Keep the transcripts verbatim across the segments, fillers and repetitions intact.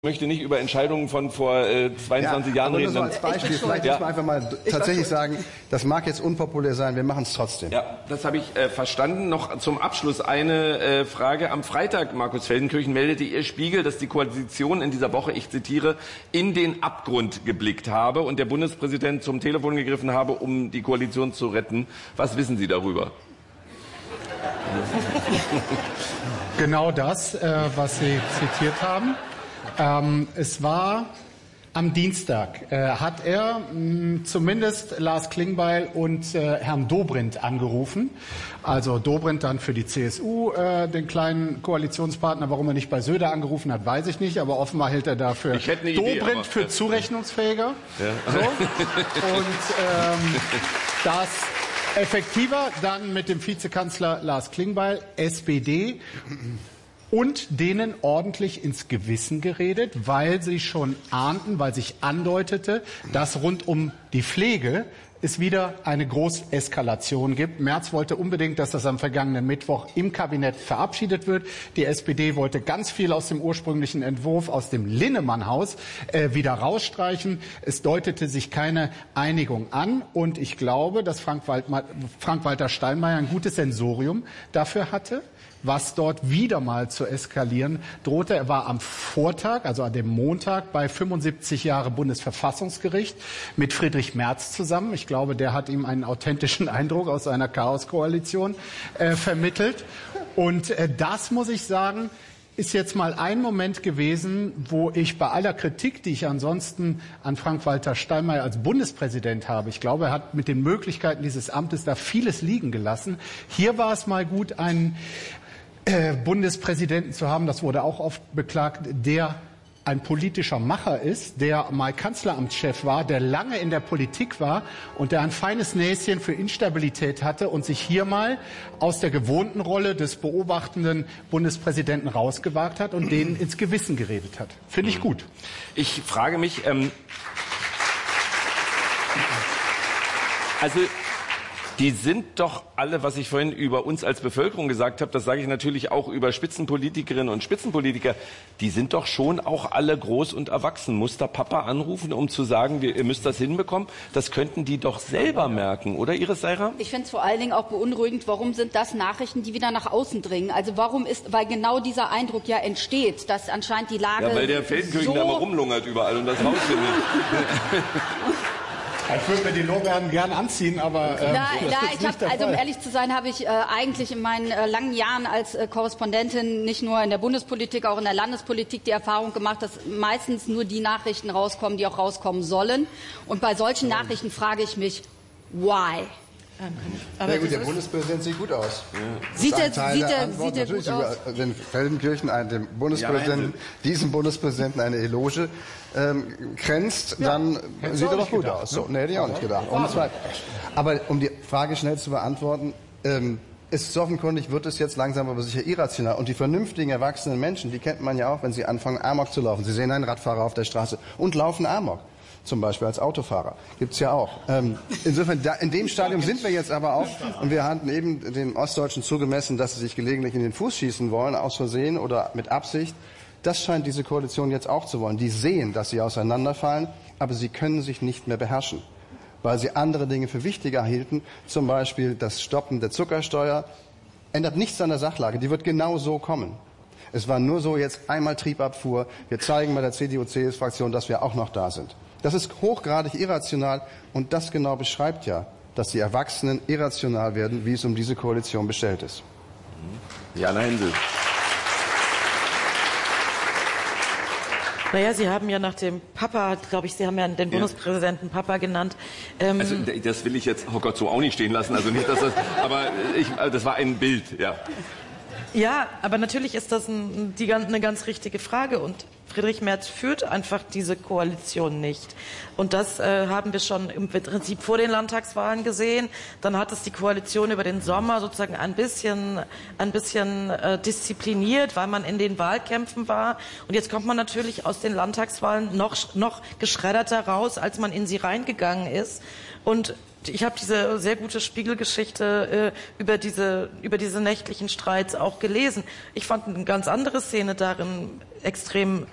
Ich möchte nicht über Entscheidungen von vor äh, zweiundzwanzig ja, Jahren reden. So als Beispiel, vielleicht ja. muss man einfach mal tatsächlich sagen, das mag jetzt unpopulär sein, wir machen es trotzdem. Ja, das habe ich äh, verstanden. Noch zum Abschluss eine äh, Frage. Am Freitag, Markus Feldenkirchen, meldete Ihr Spiegel, dass die Koalition in dieser Woche, ich zitiere, in den Abgrund geblickt habe und der Bundespräsident zum Telefon gegriffen habe, um die Koalition zu retten. Was wissen Sie darüber? Genau das, äh, was Sie zitiert haben. Ähm, es war am Dienstag, äh, hat er mh, zumindest Lars Klingbeil und äh, Herrn Dobrindt angerufen. Also Dobrindt dann für die C S U, äh, den kleinen Koalitionspartner. Warum er nicht bei Söder angerufen hat, weiß ich nicht. Aber offenbar hält er dafür Dobrindt für zurechnungsfähiger. Ja. So. Und ähm, das effektiver dann mit dem Vizekanzler Lars Klingbeil, S P D. Und denen ordentlich ins Gewissen geredet, weil sie schon ahnten, weil sich andeutete, dass rund um die Pflege es wieder eine Großeskalation gibt. Merz wollte unbedingt, dass das am vergangenen Mittwoch im Kabinett verabschiedet wird. Die S P D wollte ganz viel aus dem ursprünglichen Entwurf, aus dem Linnemann-Haus, äh, wieder rausstreichen. Es deutete sich keine Einigung an. Und ich glaube, dass Frank-Walter Steinmeier ein gutes Sensorium dafür hatte, was dort wieder mal zu eskalieren drohte. Er war am Vortag, also an dem Montag, bei fünfundsiebzig Jahre Bundesverfassungsgericht mit Friedrich Merz zusammen. Ich glaube, der hat ihm einen authentischen Eindruck aus einer Chaoskoalition äh, vermittelt. Und äh, das, muss ich sagen, ist jetzt mal ein Moment gewesen, wo ich bei aller Kritik, die ich ansonsten an Frank-Walter Steinmeier als Bundespräsident habe, ich glaube, er hat mit den Möglichkeiten dieses Amtes da vieles liegen gelassen. Hier war es mal gut, einen äh, Bundespräsidenten zu haben, das wurde auch oft beklagt, der ein politischer Macher ist, der mal Kanzleramtschef war, der lange in der Politik war und der ein feines Näschen für Instabilität hatte und sich hier mal aus der gewohnten Rolle des beobachtenden Bundespräsidenten rausgewagt hat und denen ins Gewissen geredet hat. Finde ich gut. Ich frage mich, ähm, also die sind doch alle, was ich vorhin über uns als Bevölkerung gesagt habe, das sage ich natürlich auch über Spitzenpolitikerinnen und Spitzenpolitiker, die sind doch schon auch alle groß und erwachsen. Muss da Papa anrufen, um zu sagen, ihr müsst das hinbekommen? Das könnten die doch selber merken, oder Iris Seyram? Ich finde es vor allen Dingen auch beunruhigend, warum sind das Nachrichten, die wieder nach außen dringen? Also warum ist, weil genau dieser Eindruck ja entsteht, dass anscheinend die Lage Ja, weil der Feldenkirchen so da mal rumlungert überall und das Haus findet. Ich würde mir die Lorbeeren gern anziehen, aber ähm, na, das na, ist ich nicht hab, der also um Fall. ehrlich zu sein, habe ich äh, eigentlich in meinen äh, langen Jahren als äh, Korrespondentin nicht nur in der Bundespolitik, auch in der Landespolitik die Erfahrung gemacht, dass meistens nur die Nachrichten rauskommen, die auch rauskommen sollen. Und bei solchen Nachrichten frage ich mich, why? Aber ja gut, der Bundespräsident sieht gut aus. Ja. Sieht er, sieht er, sieht er gut aus? Wenn Feldenkirchen dem Bundespräsidenten, diesem Bundespräsidenten eine Eloge ähm, kränzt, ja, dann sieht er doch gut gedacht, aus. So, ne, hätte ich auch nicht gedacht. Und zwar, aber um die Frage schnell zu beantworten, ähm, es ist offenkundig, wird es jetzt langsam aber sicher irrational. Und die vernünftigen, erwachsenen Menschen, die kennt man ja auch, wenn sie anfangen, Amok zu laufen. Sie sehen einen Radfahrer auf der Straße und laufen Amok. Zum Beispiel als Autofahrer. Gibt's ja auch. Ähm, insofern, da, in dem Stadium sind wir jetzt aber auch. Und wir hatten eben den Ostdeutschen zugemessen, dass sie sich gelegentlich in den Fuß schießen wollen, aus Versehen oder mit Absicht. Das scheint diese Koalition jetzt auch zu wollen. Die sehen, dass sie auseinanderfallen, aber sie können sich nicht mehr beherrschen, weil sie andere Dinge für wichtiger hielten. Zum Beispiel das Stoppen der Zuckersteuer ändert nichts an der Sachlage. Die wird genau so kommen. Es war nur so jetzt einmal Triebabfuhr. Wir zeigen bei der C D U-C S U-Fraktion, dass wir auch noch da sind. Das ist hochgradig irrational und das genau beschreibt ja, dass die Erwachsenen irrational werden, wie es um diese Koalition bestellt ist. Jana Hensel. Naja, Sie haben ja nach dem Papa, glaube ich, Sie haben ja den Bundespräsidenten Papa genannt. Ähm also das will ich jetzt, oh Gott, so auch nicht stehen lassen. Also nicht, dass das, aber ich, das war ein Bild, ja. Ja, aber natürlich ist das ein, die, eine ganz richtige Frage und Friedrich Merz führt einfach diese Koalition nicht. Und das äh, haben wir schon im Prinzip vor den Landtagswahlen gesehen. Dann hat es die Koalition über den Sommer sozusagen ein bisschen, ein bisschen äh, diszipliniert, weil man in den Wahlkämpfen war. Und jetzt kommt man natürlich aus den Landtagswahlen noch, noch geschredderter raus, als man in sie reingegangen ist. Und ich habe diese sehr gute Spiegelgeschichte äh, über diese über diese nächtlichen Streits auch gelesen. Ich fand eine ganz andere Szene darin extrem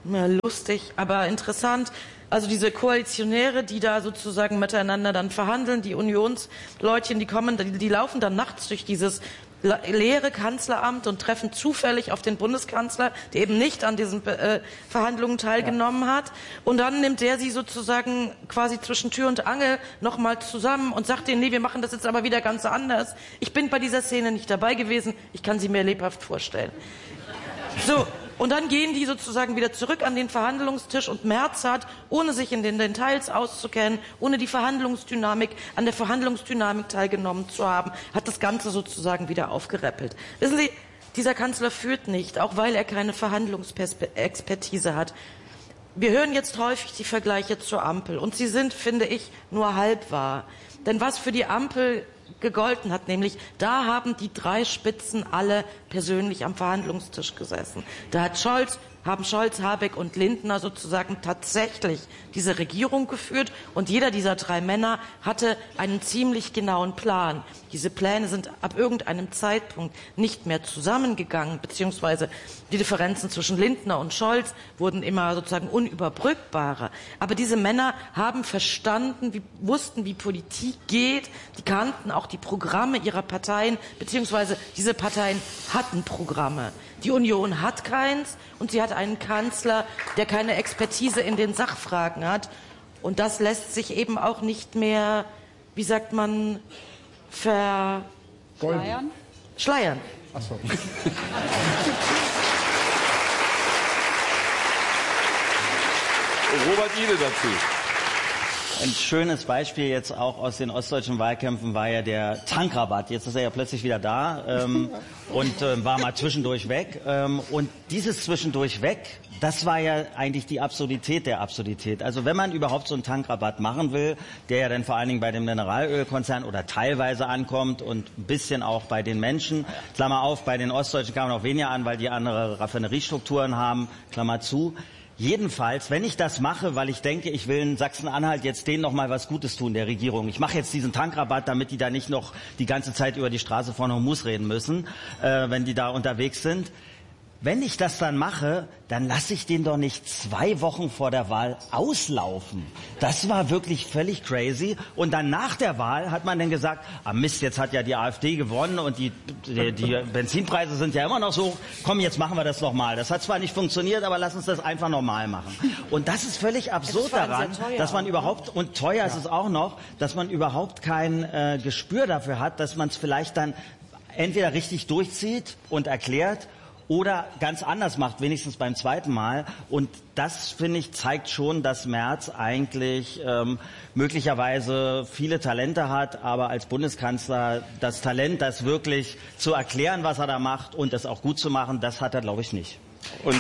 Ja, lustig, aber interessant. Also diese Koalitionäre, die da sozusagen miteinander dann verhandeln, die Unionsleutchen, die kommen, die, die laufen dann nachts durch dieses leere Kanzleramt und treffen zufällig auf den Bundeskanzler, der eben nicht an diesen äh, Verhandlungen teilgenommen ja. hat. Und dann nimmt der sie sozusagen quasi zwischen Tür und Angel nochmal zusammen und sagt denen, nee, wir machen das jetzt aber wieder ganz anders. Ich bin bei dieser Szene nicht dabei gewesen, ich kann sie mir lebhaft vorstellen. So. Und dann gehen die sozusagen wieder zurück an den Verhandlungstisch und Merz hat, ohne sich in den Details auszukennen, ohne die Verhandlungsdynamik, an der Verhandlungsdynamik teilgenommen zu haben, hat das Ganze sozusagen wieder aufgeräppelt. Wissen Sie, dieser Kanzler führt nicht, auch weil er keine Verhandlungsexpertise hat. Wir hören jetzt häufig die Vergleiche zur Ampel und sie sind, finde ich, nur halb wahr. Denn was für die Ampel gegolten hat, nämlich da haben die drei Spitzen alle persönlich am Verhandlungstisch gesessen. Da hat Scholz, haben Scholz, Habeck und Lindner sozusagen tatsächlich diese Regierung geführt und jeder dieser drei Männer hatte einen ziemlich genauen Plan. Diese Pläne sind ab irgendeinem Zeitpunkt nicht mehr zusammengegangen, beziehungsweise die Differenzen zwischen Lindner und Scholz wurden immer sozusagen unüberbrückbarer. Aber diese Männer haben verstanden, wie, wussten, wie Politik geht, die kannten auch die Programme ihrer Parteien, beziehungsweise diese Parteien hatten Programme. Die Union hat keins und sie hat einen Kanzler, der keine Expertise in den Sachfragen hat. Und das lässt sich eben auch nicht mehr, wie sagt man, ver... Schleiern? Schleiern. Ach so. Robert Ide dazu. Ein schönes Beispiel jetzt auch aus den ostdeutschen Wahlkämpfen war ja der Tankrabatt. Jetzt ist er ja plötzlich wieder da ähm, und äh, war mal zwischendurch weg. Ähm, und dieses zwischendurch weg, das war ja eigentlich die Absurdität der Absurdität. Also wenn man überhaupt so einen Tankrabatt machen will, der ja dann vor allen Dingen bei dem Mineralölkonzern oder teilweise ankommt und ein bisschen auch bei den Menschen, Klammer auf, bei den Ostdeutschen kam man auch weniger an, weil die andere Raffineriestrukturen haben, Klammer zu. Jedenfalls, wenn ich das mache, weil ich denke, ich will in Sachsen-Anhalt jetzt denen noch mal was Gutes tun, der Regierung. Ich mache jetzt diesen Tankrabatt, damit die da nicht noch die ganze Zeit über die Straße von Hormuz reden müssen, äh, wenn die da unterwegs sind. Wenn ich das dann mache, dann lasse ich den doch nicht zwei Wochen vor der Wahl auslaufen. Das war wirklich völlig crazy. Und dann nach der Wahl hat man dann gesagt, ah Mist, jetzt hat ja die AfD gewonnen und die, die, die Benzinpreise sind ja immer noch so hoch. Komm, jetzt machen wir das nochmal. Das hat zwar nicht funktioniert, aber lass uns das einfach normal machen. Und das ist völlig absurd daran, dass man überhaupt, und teuer ist es auch noch, dass man überhaupt kein äh, Gespür dafür hat, dass man es vielleicht dann entweder richtig durchzieht und erklärt, oder ganz anders macht, wenigstens beim zweiten Mal. Und das, finde ich, zeigt schon, dass Merz eigentlich ähm, möglicherweise viele Talente hat, aber als Bundeskanzler das Talent, das wirklich zu erklären, was er da macht und das auch gut zu machen, das hat er, glaube ich, nicht. Und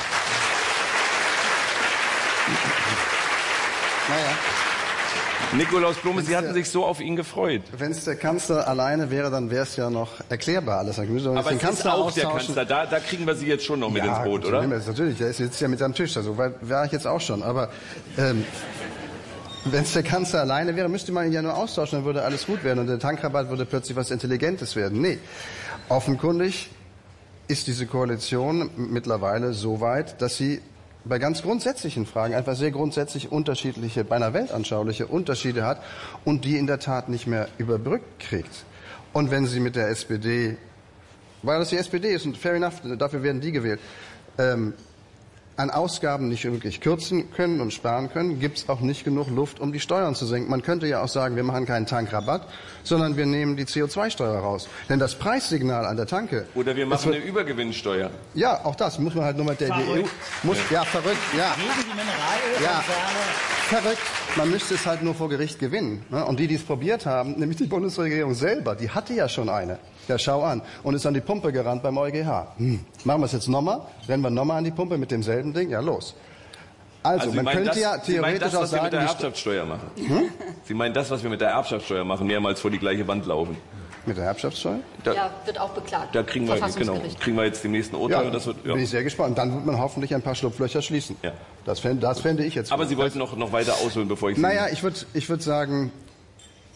naja. Nikolaus Blome, Sie hatten sich so auf ihn gefreut. Wenn es der Kanzler alleine wäre, dann wäre es ja noch erklärbar alles. Dann müssen wir Aber den es Kanzler ist auch der austauschen. Kanzler. Da, da kriegen wir Sie jetzt schon noch mit ja, ins Boot, gut, oder? Natürlich, der ist jetzt ja mit am Tisch. Also war ich jetzt auch schon. Aber ähm, wenn es der Kanzler alleine wäre, müsste man ihn ja nur austauschen, dann würde alles gut werden. Und der Tankrabatt würde plötzlich was Intelligentes werden. Nee, offenkundig ist diese Koalition mittlerweile so weit, dass sie bei ganz grundsätzlichen Fragen einfach sehr grundsätzlich unterschiedliche, beinahe weltanschauliche Unterschiede hat und die in der Tat nicht mehr überbrückt kriegt. Und wenn sie mit der S P D, weil das die S P D ist und fair enough, dafür werden die gewählt, ähm, an Ausgaben nicht wirklich kürzen können und sparen können, gibt es auch nicht genug Luft, um die Steuern zu senken. Man könnte ja auch sagen, wir machen keinen Tankrabatt, sondern wir nehmen die C O zwei Steuer raus. Denn das Preissignal an der Tanke... Oder wir machen wird, eine Übergewinnsteuer. Ja, auch das muss man halt nur mit der verrückt. E U... Muss, ja, verrückt, ja. Gegen die Mineralölkonzerne. Ja, verrückt. Man müsste es halt nur vor Gericht gewinnen. Ne? Und die, die es probiert haben, nämlich die Bundesregierung selber, die hatte ja schon eine. Ja, schau an. Und ist an die Pumpe gerannt beim EuGH. Hm. Machen wir es jetzt nochmal? Rennen wir nochmal an die Pumpe mit demselben Ding? Ja, los. Also, also man könnte das, ja theoretisch das, auch sagen... Sie meinen das, was wir mit der Erbschaftssteuer machen? Hm? Sie meinen das, was wir mit der Erbschaftssteuer machen, mehrmals vor die gleiche Wand laufen? Mit der Erbschaftssteuer? Da, ja, wird auch beklagt. Da kriegen wir, genau, kriegen wir jetzt dem nächsten Urteil. Ja, das wird, ja. Bin ich sehr gespannt. Dann wird man hoffentlich ein paar Schlupflöcher schließen. Ja. Das fände, das fände ich jetzt... Aber Sie wollten noch, noch weiter ausholen, bevor ich... Naja, ich würde ich würd sagen...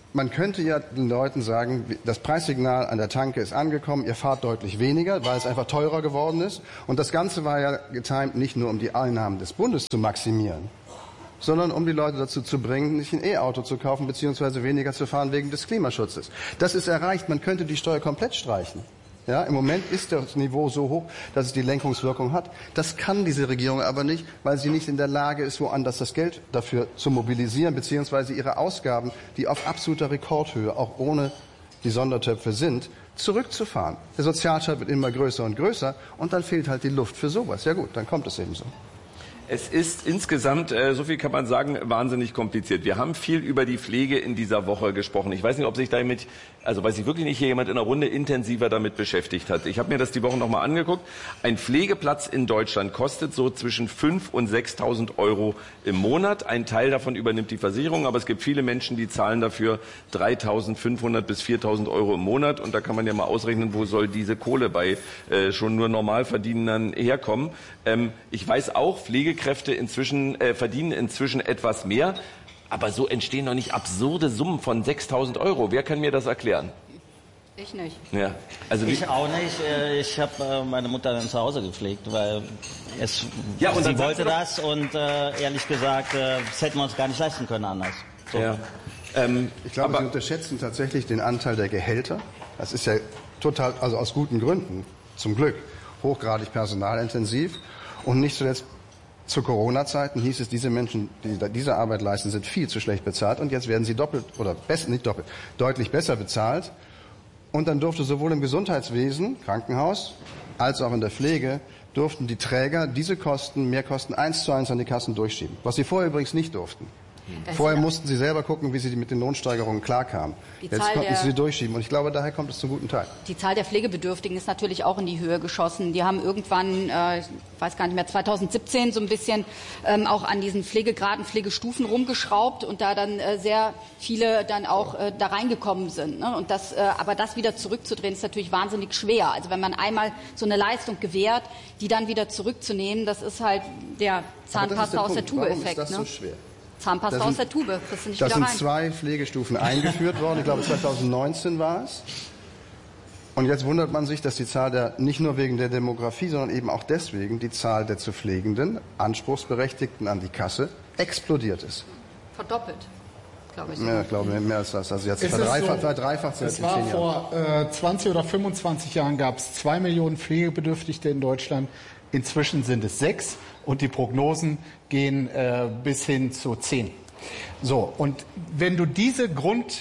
man könnte ja den Leuten sagen, das Preissignal an der Tanke ist angekommen, ihr fahrt deutlich weniger, weil es einfach teurer geworden ist. Und das Ganze war ja getimt nicht nur, um die Einnahmen des Bundes zu maximieren, sondern um die Leute dazu zu bringen, sich ein E-Auto zu kaufen bzw. weniger zu fahren wegen des Klimaschutzes. Das ist erreicht. Man könnte die Steuer komplett streichen. Ja, im Moment ist das Niveau so hoch, dass es die Lenkungswirkung hat. Das kann diese Regierung aber nicht, weil sie nicht in der Lage ist, woanders das Geld dafür zu mobilisieren, beziehungsweise ihre Ausgaben, die auf absoluter Rekordhöhe, auch ohne die Sondertöpfe sind, zurückzufahren. Der Sozialstaat wird immer größer und größer und dann fehlt halt die Luft für sowas. Ja gut, dann kommt es eben so. Es ist insgesamt, äh, so viel kann man sagen, wahnsinnig kompliziert. Wir haben viel über die Pflege in dieser Woche gesprochen. Ich weiß nicht, ob sich damit, also weiß ich wirklich nicht, hier jemand in der Runde intensiver damit beschäftigt hat. Ich habe mir das die Woche nochmal angeguckt. Ein Pflegeplatz in Deutschland kostet so zwischen fünftausend und sechstausend Euro im Monat. Ein Teil davon übernimmt die Versicherung, aber es gibt viele Menschen, die zahlen dafür dreitausendfünfhundert bis viertausend Euro im Monat. Und da kann man ja mal ausrechnen, wo soll diese Kohle bei äh, schon nur Normalverdienern herkommen. Ähm, ich weiß auch, Pflege Kräfte inzwischen äh, verdienen inzwischen etwas mehr, aber so entstehen noch nicht absurde Summen von sechstausend Euro. Wer kann mir das erklären? Ich nicht. Ja, also ich auch nicht. Ich habe äh, meine Mutter dann zu Hause gepflegt, weil es, ja, und sie wollte das und äh, ehrlich gesagt, äh, das hätten wir uns gar nicht leisten können anders. So. Ja. Ähm, ich glaube, Sie unterschätzen tatsächlich den Anteil der Gehälter. Das ist ja total, also aus guten Gründen, zum Glück, hochgradig personalintensiv und nicht zuletzt zu Corona-Zeiten hieß es, diese Menschen, die diese Arbeit leisten, sind viel zu schlecht bezahlt und jetzt werden sie doppelt oder besser, nicht doppelt, deutlich besser bezahlt. Und dann durfte sowohl im Gesundheitswesen, Krankenhaus, als auch in der Pflege, durften die Träger diese Kosten, Mehrkosten eins zu eins an die Kassen durchschieben. Was sie vorher übrigens nicht durften. Das Vorher mussten sie selber gucken, wie sie mit den Lohnsteigerungen klarkamen. Jetzt konnten sie sie durchschieben. Und ich glaube, daher kommt es zum guten Teil. Die Zahl der Pflegebedürftigen ist natürlich auch in die Höhe geschossen. Die haben irgendwann, äh, ich weiß gar nicht mehr, zweitausendsiebzehn so ein bisschen ähm, auch an diesen Pflegegraden, Pflegestufen rumgeschraubt und da dann äh, sehr viele dann auch äh, da reingekommen sind. Ne? Und das, äh, aber das wieder zurückzudrehen, ist natürlich wahnsinnig schwer. Also wenn man einmal so eine Leistung gewährt, die dann wieder zurückzunehmen, das ist halt der Zahnpasta aus der Tube-Effekt. Warum ist das ne? so schwer? Zahnpasta sind, aus der Tube, kriegst du nicht da wieder sind rein. zwei Pflegestufen eingeführt worden. Ich glaube, zweitausendneunzehn war es. Und jetzt wundert man sich, dass die Zahl der, nicht nur wegen der Demografie, sondern eben auch deswegen, die Zahl der zu Pflegenden, Anspruchsberechtigten an die Kasse, explodiert ist. Verdoppelt, glaube ich. Ja, ich glaube mehr als das. Also jetzt verdreifacht, so, verdreifacht es war vor äh, zwanzig oder fünfundzwanzig Jahren gab es zwei Millionen Pflegebedürftige in Deutschland. Inzwischen sind es sechs und die Prognosen gehen äh, bis hin zu zehn. So, und wenn du diese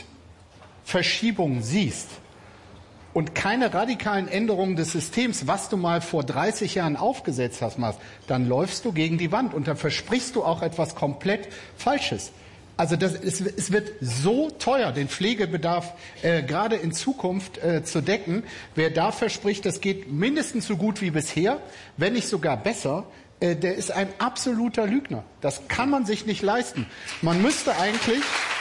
Grundverschiebung siehst und keine radikalen Änderungen des Systems, was du mal vor dreißig Jahren aufgesetzt hast, machst, dann läufst du gegen die Wand und dann versprichst du auch etwas komplett Falsches. Also das, es, es wird so teuer, den Pflegebedarf äh, gerade in Zukunft äh, zu decken. Wer da verspricht, das geht mindestens so gut wie bisher, wenn nicht sogar besser, äh, der ist ein absoluter Lügner. Das kann man sich nicht leisten. Man müsste eigentlich...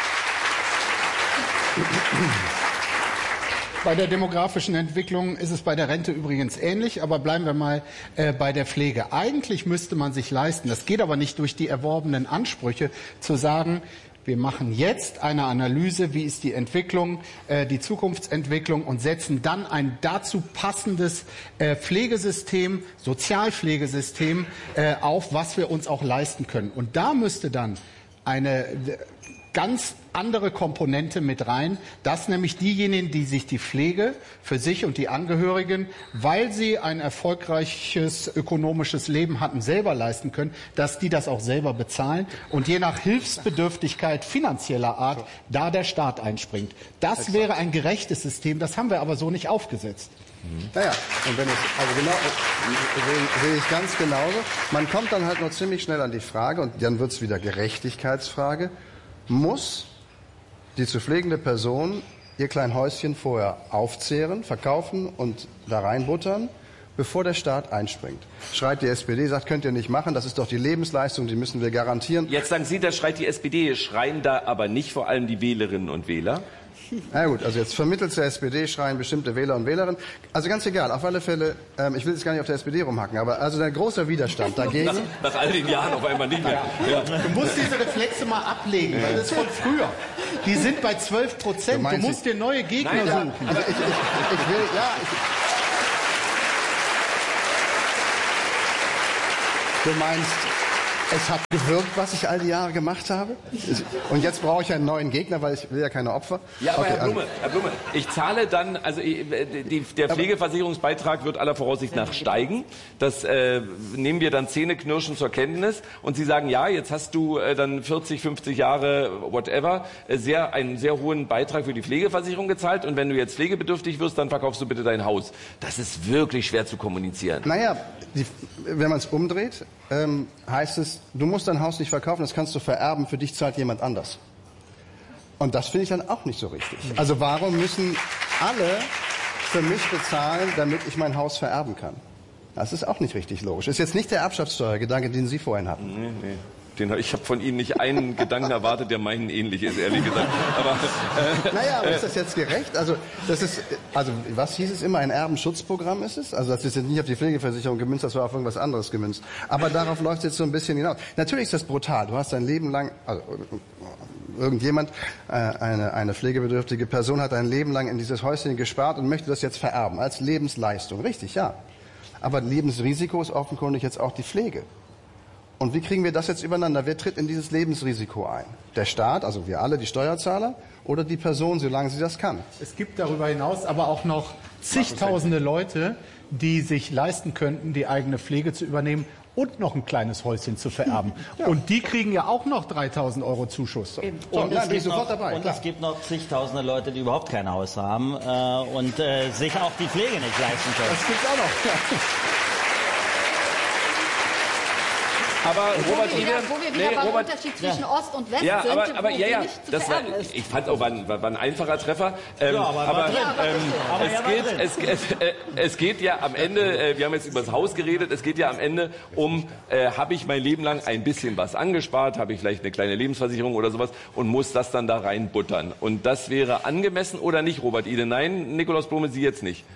Bei der demografischen Entwicklung ist es bei der Rente übrigens ähnlich, aber bleiben wir mal äh, bei der Pflege. Eigentlich müsste man sich leisten, das geht aber nicht durch die erworbenen Ansprüche, zu sagen, wir machen jetzt eine Analyse, wie ist die Entwicklung, äh, die Zukunftsentwicklung und setzen dann ein dazu passendes äh, Pflegesystem, Sozialpflegesystem äh, auf, was wir uns auch leisten können. Und da müsste dann eine ganz andere Komponente mit rein, dass nämlich diejenigen, die sich die Pflege für sich und die Angehörigen, weil sie ein erfolgreiches ökonomisches Leben hatten, selber leisten können, dass die das auch selber bezahlen und je nach Hilfsbedürftigkeit finanzieller Art da der Staat einspringt. Das wäre ein gerechtes System, das haben wir aber so nicht aufgesetzt. Naja, und wenn es, also genau, sehe seh ich ganz genauso. Man kommt dann halt noch ziemlich schnell an die Frage, und dann wird es wieder Gerechtigkeitsfrage, muss die zu pflegende Person ihr klein Häuschen vorher aufzehren, verkaufen und da reinbuttern, bevor der Staat einspringt. Schreit die S P D, sagt, könnt ihr nicht machen, das ist doch die Lebensleistung, die müssen wir garantieren. Jetzt sagen Sie, das schreit die S P D, schreien da aber nicht vor allem die Wählerinnen und Wähler? Na gut, also jetzt vermittelt der S P D, schreien bestimmte Wähler und Wählerinnen. Also ganz egal, auf alle Fälle, ähm, ich will jetzt gar nicht auf der S P D rumhacken, aber also der große Widerstand dagegen. Nach, nach all den Jahren auf einmal nicht mehr. Ja. Ja. Du musst diese Reflexe mal ablegen, weil das ist von früher. Die sind bei zwölf Prozent. Du, du musst dir neue Gegner Nein, suchen. Ja, also ich, ich, ich will, ja, ich, du meinst, es hat gewirkt, was ich all die Jahre gemacht habe? Und jetzt brauche ich einen neuen Gegner, weil ich will ja keine Opfer. Ja, aber okay, Herr Blume, Herr Blume, ich zahle dann, also die, der Pflegeversicherungsbeitrag wird aller Voraussicht nach steigen. Das äh, nehmen wir dann zähneknirschend zur Kenntnis. Und Sie sagen, ja, jetzt hast du äh, dann vierzig, fünfzig Jahre, whatever, äh, sehr, einen sehr hohen Beitrag für die Pflegeversicherung gezahlt. Und wenn du jetzt pflegebedürftig wirst, dann verkaufst du bitte dein Haus. Das ist wirklich schwer zu kommunizieren. Naja, die, wenn man es umdreht, ähm, heißt es, du musst dein Haus nicht verkaufen, das kannst du vererben, für dich zahlt jemand anders. Und das finde ich dann auch nicht so richtig. Also warum müssen alle für mich bezahlen, damit ich mein Haus vererben kann? Das ist auch nicht richtig logisch. Das ist jetzt nicht der Erbschaftssteuergedanke, den Sie vorhin hatten. Nee, nee. Den, ich habe von Ihnen nicht einen Gedanken erwartet, der meinen ähnlich ist, ehrlich gesagt. Aber, äh, naja, aber ist das jetzt gerecht? Also, das ist, also, was hieß es immer? Ein Erbenschutzprogramm ist es? Also, das ist jetzt nicht auf die Pflegeversicherung gemünzt, das war auf irgendwas anderes gemünzt. Aber darauf läuft es jetzt so ein bisschen hinaus. Natürlich ist das brutal. Du hast dein Leben lang, also, irgendjemand, äh, eine, eine pflegebedürftige Person hat ein Leben lang in dieses Häuschen gespart und möchte das jetzt vererben. Als Lebensleistung. Richtig, ja. Aber Lebensrisiko ist offenkundig jetzt auch die Pflege. Und wie kriegen wir das jetzt übereinander? Wer tritt in dieses Lebensrisiko ein? Der Staat, also wir alle, die Steuerzahler, oder die Person, solange sie das kann? Es gibt darüber hinaus aber auch noch zigtausende Leute, die sich leisten könnten, die eigene Pflege zu übernehmen und noch ein kleines Häuschen zu vererben. Ja. Und die kriegen ja auch noch dreitausend Euro Zuschuss. Und, und, es, gibt noch, dabei, und es gibt noch zigtausende Leute, die überhaupt kein Haus haben äh, und äh, sich auch die Pflege nicht leisten können. Das gibt's auch noch. Ja. Aber Robert wo wir wieder, wo wir wieder nee, beim Robert, Unterschied zwischen ja. Ost und West ja, sind, aber, aber, wo ja, ja, nicht zu das war, ist. Ich fand auch, war ein, war ein einfacher Treffer. Ähm, ja, aber, aber, ähm, aber es, geht, es, es, äh, es geht ja am Ende, äh, wir haben jetzt über das Haus geredet, es geht ja am Ende um, äh, habe ich mein Leben lang ein bisschen was angespart, habe ich vielleicht eine kleine Lebensversicherung oder sowas und muss das dann da reinbuttern. Und das wäre angemessen oder nicht, Robert Ide? Nein, Nikolaus Blume, Sie jetzt nicht.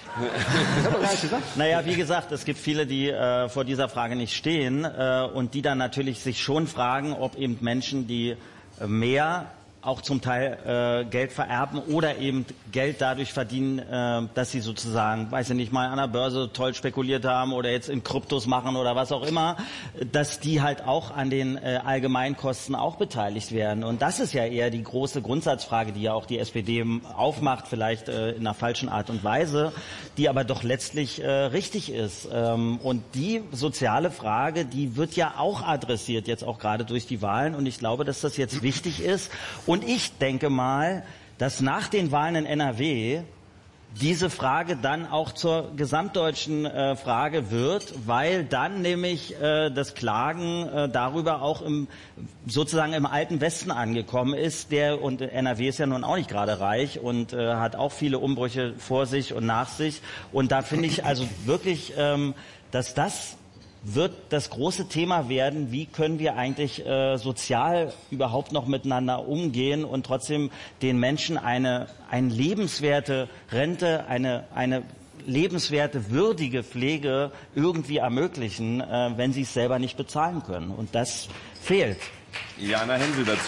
Naja, wie gesagt, es gibt viele, die äh, vor dieser Frage nicht stehen äh, und die dann natürlich sich schon fragen, ob eben Menschen, die äh, mehr auch zum Teil äh, Geld vererben oder eben Geld dadurch verdienen, äh, dass sie sozusagen, weiß ich nicht, mal an der Börse toll spekuliert haben oder jetzt in Kryptos machen oder was auch immer, dass die halt auch an den äh, Allgemeinkosten auch beteiligt werden. Und das ist ja eher die große Grundsatzfrage, die ja auch die S P D aufmacht, vielleicht äh, in einer falschen Art und Weise, die aber doch letztlich äh, richtig ist. Ähm, und die soziale Frage, die wird ja auch adressiert, jetzt auch gerade durch die Wahlen. Und ich glaube, dass das jetzt wichtig ist. Und ich denke mal, dass nach den Wahlen in N R W diese Frage dann auch zur gesamtdeutschen äh, Frage wird, weil dann nämlich äh, das Klagen äh, darüber auch im, sozusagen im alten Westen angekommen ist. Der, und N R W ist ja nun auch nicht gerade reich und äh, hat auch viele Umbrüche vor sich und nach sich. Und da finde ich also wirklich, ähm, dass das wird das große Thema werden, wie können wir eigentlich äh, sozial überhaupt noch miteinander umgehen und trotzdem den Menschen eine, eine lebenswerte Rente, eine, eine lebenswerte, würdige Pflege irgendwie ermöglichen, äh, wenn sie es selber nicht bezahlen können. Und das fehlt. Jana Hensel dazu.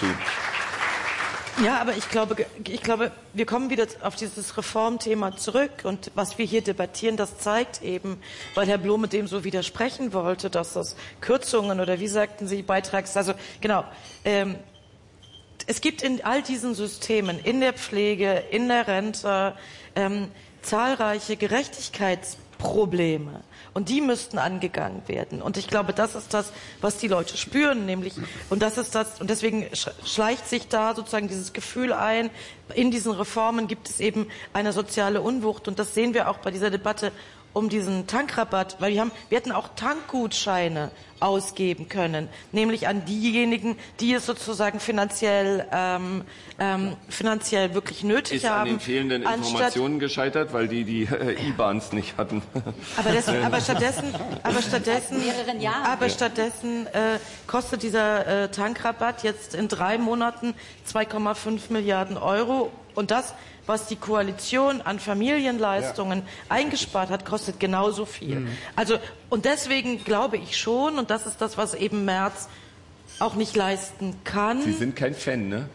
Ja, aber ich glaube, ich glaube, wir kommen wieder auf dieses Reformthema zurück. Und was wir hier debattieren, das zeigt eben, weil Herr Blume dem so widersprechen wollte, dass das Kürzungen oder wie sagten Sie, Beitrags, also genau, ähm, es gibt in all diesen Systemen, in der Pflege, in der Rente, ähm, zahlreiche Gerechtigkeitsprobleme. Und die müssten angegangen werden. Und ich glaube, das ist das, was die Leute spüren, nämlich, und das ist das, und deswegen schleicht sich da sozusagen dieses Gefühl ein, in diesen Reformen gibt es eben eine soziale Unwucht. Und das sehen wir auch bei dieser Debatte um diesen Tankrabatt, weil wir haben, wir hätten auch Tankgutscheine ausgeben können, nämlich an diejenigen, die es sozusagen finanziell ähm, ähm, finanziell wirklich nötig ist haben. Ist an den fehlenden Informationen gescheitert, weil die die äh, I-Bahns nicht hatten. Aber, das, aber stattdessen, aber stattdessen, aber stattdessen äh, kostet dieser äh, Tankrabatt jetzt in drei Monaten zwei Komma fünf Milliarden Euro und das, was die Koalition an Familienleistungen ja. eingespart hat, kostet genauso viel. Mhm. Also, und deswegen glaube ich schon, und das ist das, was eben Merz auch nicht leisten kann. Sie sind kein Fan, ne?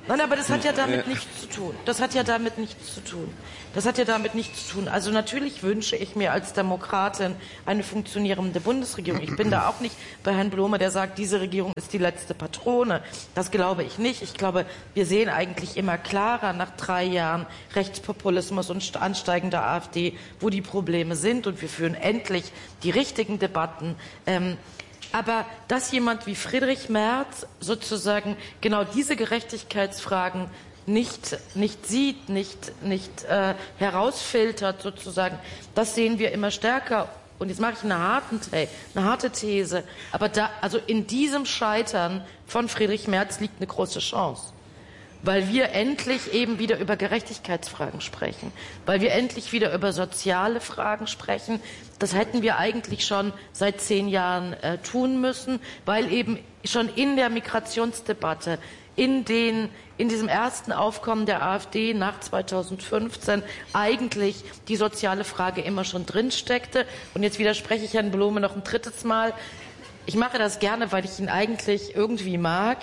Nein, aber das hat ja damit nichts zu tun. Das hat ja damit nichts zu tun. Das hat ja damit nichts zu tun. Also natürlich wünsche ich mir als Demokratin eine funktionierende Bundesregierung. Ich bin da auch nicht bei Herrn Blome, der sagt, diese Regierung ist die letzte Patrone. Das glaube ich nicht. Ich glaube, wir sehen eigentlich immer klarer nach drei Jahren Rechtspopulismus und ansteigender AfD, wo die Probleme sind. Und wir führen endlich die richtigen Debatten. Ähm, Aber dass jemand wie Friedrich Merz sozusagen genau diese Gerechtigkeitsfragen nicht, nicht sieht, nicht, nicht äh, herausfiltert sozusagen, das sehen wir immer stärker. Und jetzt mache ich eine, harten, eine harte These. Aber da, also in diesem Scheitern von Friedrich Merz liegt eine große Chance. Weil wir endlich eben wieder über Gerechtigkeitsfragen sprechen, weil wir endlich wieder über soziale Fragen sprechen. Das hätten wir eigentlich schon seit zehn Jahren äh, tun müssen, weil eben schon in der Migrationsdebatte, in, den, in diesem ersten Aufkommen der AfD nach zweitausendfünfzehn eigentlich die soziale Frage immer schon drinsteckte. Und jetzt widerspreche ich Herrn Blome noch ein drittes Mal. Ich mache das gerne, weil ich ihn eigentlich irgendwie mag.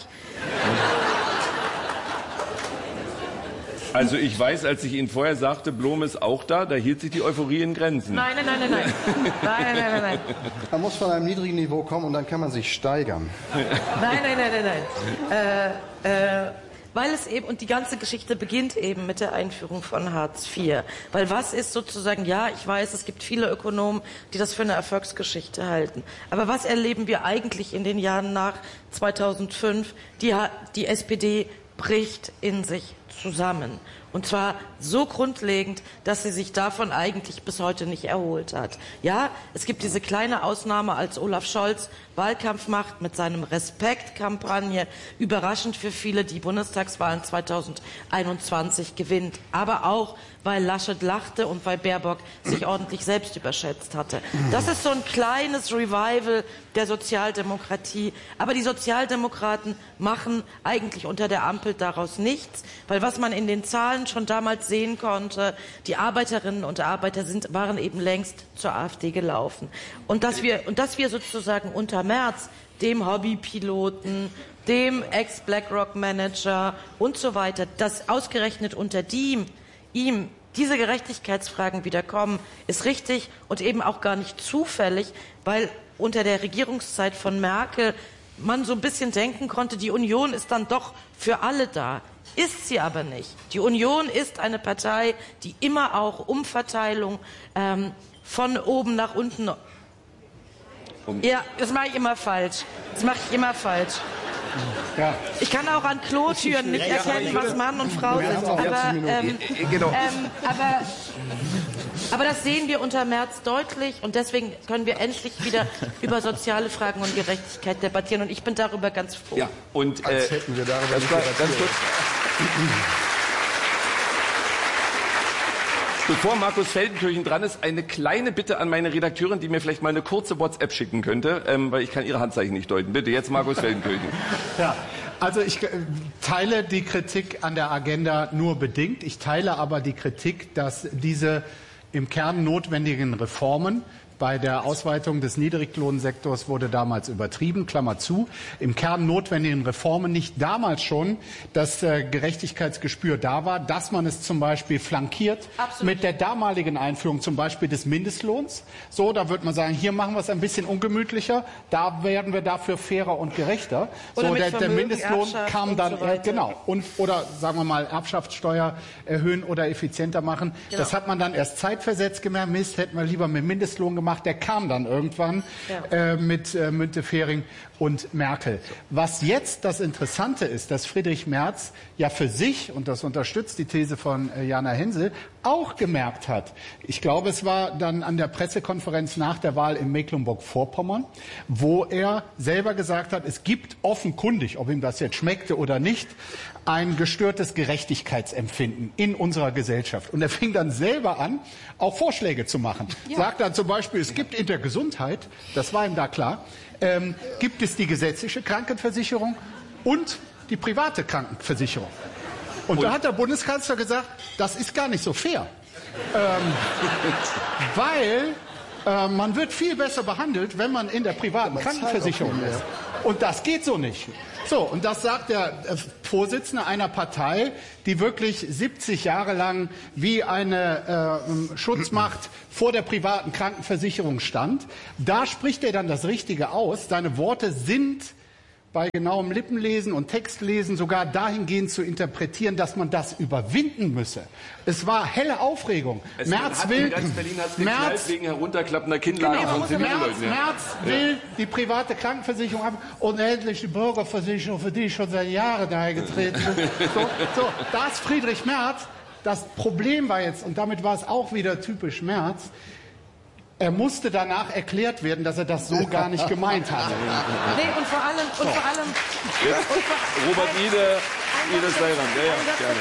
Also ich weiß, als ich Ihnen vorher sagte, Blome ist auch da, da hielt sich die Euphorie in Grenzen. Nein, nein, nein, nein, nein. nein, nein, nein, nein. Man muss von einem niedrigen Niveau kommen und dann kann man sich steigern. Nein, nein, nein, nein, nein. Äh, äh, weil es eben, und die ganze Geschichte beginnt eben mit der Einführung von Hartz vier. Weil was ist sozusagen, ja, ich weiß, es gibt viele Ökonomen, die das für eine Erfolgsgeschichte halten. Aber was erleben wir eigentlich in den Jahren nach zweitausendfünf? Die, die S P D bricht in sich zusammen. Und zwar so grundlegend, dass sie sich davon eigentlich bis heute nicht erholt hat. Ja, es gibt diese kleine Ausnahme, als Olaf Scholz Wahlkampf macht mit seinem Respektkampagne, überraschend für viele, die Bundestagswahlen zweitausendeinundzwanzig gewinnt. Aber auch, weil Laschet lachte und weil Baerbock sich ordentlich selbst überschätzt hatte. Das ist so ein kleines Revival der Sozialdemokratie. Aber die Sozialdemokraten machen eigentlich unter der Ampel daraus nichts, weil was man in den Zahlen schon damals sehen konnte, die Arbeiterinnen und Arbeiter sind, waren eben längst zur AfD gelaufen. Und dass wir, und dass wir sozusagen unter Merz, dem Hobbypiloten, dem Ex-BlackRock-Manager und so weiter, dass ausgerechnet unter dem, ihm diese Gerechtigkeitsfragen wieder kommen, ist richtig und eben auch gar nicht zufällig, weil unter der Regierungszeit von Merkel man so ein bisschen denken konnte, die Union ist dann doch für alle da. Ist sie aber nicht. Die Union ist eine Partei, die immer auch Umverteilung ähm, von oben nach unten. Um. Ja, das mache ich immer falsch. Das mache ich immer falsch. Ja. Ich kann auch an Klotüren nicht erkennen, was Mann und Frau sind. Aber, ähm, genau. ähm, aber, aber das sehen wir unter Merz deutlich und deswegen können wir endlich wieder über soziale Fragen und Gerechtigkeit debattieren und ich bin darüber ganz froh. Ja, und äh, als hätten wir darüber das war ganz kurz. Bevor Markus Feldenkirchen dran ist, eine kleine Bitte an meine Redakteurin, die mir vielleicht mal eine kurze WhatsApp schicken könnte, ähm, weil ich kann ihre Handzeichen nicht deuten. Bitte, jetzt Markus Feldenkirchen. Ja, also ich äh, teile die Kritik an der Agenda nur bedingt. Ich teile aber die Kritik, dass diese im Kern notwendigen Reformen, bei der Ausweitung des Niedriglohnsektors wurde damals übertrieben, Klammer zu, im Kern notwendigen Reformen nicht damals schon das äh, Gerechtigkeitsgespür da war, dass man es zum Beispiel flankiert Absolut. Mit der damaligen Einführung zum Beispiel des Mindestlohns. So, da würde man sagen, hier machen wir es ein bisschen ungemütlicher, da werden wir dafür fairer und gerechter. Oder so, mit der, Vermögen, der Mindestlohn kam dann, so äh, genau, und, oder sagen wir mal Erbschaftssteuer erhöhen oder effizienter machen. Genau. Das hat man dann erst zeitversetzt gemerkt, Mist, hätten wir lieber mit Mindestlohn gemacht. Der kam dann irgendwann ja. äh, mit äh, Müntefering und Merkel. Was jetzt das Interessante ist, dass Friedrich Merz ja für sich, und das unterstützt die These von äh, Jana Hensel, auch gemerkt hat. Ich glaube, es war dann an der Pressekonferenz nach der Wahl in Mecklenburg-Vorpommern, wo er selber gesagt hat, es gibt offenkundig, ob ihm das jetzt schmeckte oder nicht, ein gestörtes Gerechtigkeitsempfinden in unserer Gesellschaft. Und er fing dann selber an, auch Vorschläge zu machen. Ja. Sagt dann zum Beispiel, es gibt in der Gesundheit, das war ihm da klar, ähm, gibt es die gesetzliche Krankenversicherung und die private Krankenversicherung. Und, und da hat der Bundeskanzler gesagt, das ist gar nicht so fair. Ähm, weil äh, man wird viel besser behandelt, wenn man in der privaten Krankenversicherung ist. Und das geht so nicht. So, und das sagt der Vorsitzende einer Partei, die wirklich siebzig Jahre lang wie eine äh, Schutzmacht vor der privaten Krankenversicherung stand. Da spricht er dann das Richtige aus. Seine Worte sind bei genauem Lippenlesen und Textlesen sogar dahingehend zu interpretieren, dass man das überwinden müsse. Es war helle Aufregung. Es Merz hat will, in ganz Berlin hat's Merz, geknallt wegen herunterklappender Kinnladen genau, von Merz, Zivilleuten. Ja. Merz will die private Krankenversicherung haben und endlich die Bürgerversicherung, für die schon seit Jahren eingetreten sind. So, so, da ist Friedrich Merz. Das Problem war jetzt, und damit war es auch wieder typisch Merz, er musste danach erklärt werden, dass er das so gar nicht gemeint hatte. Nee, und vor allem, und vor allem, Jetzt und vor, Robert Ide, Ide Seiran. Ja, ja, gerne.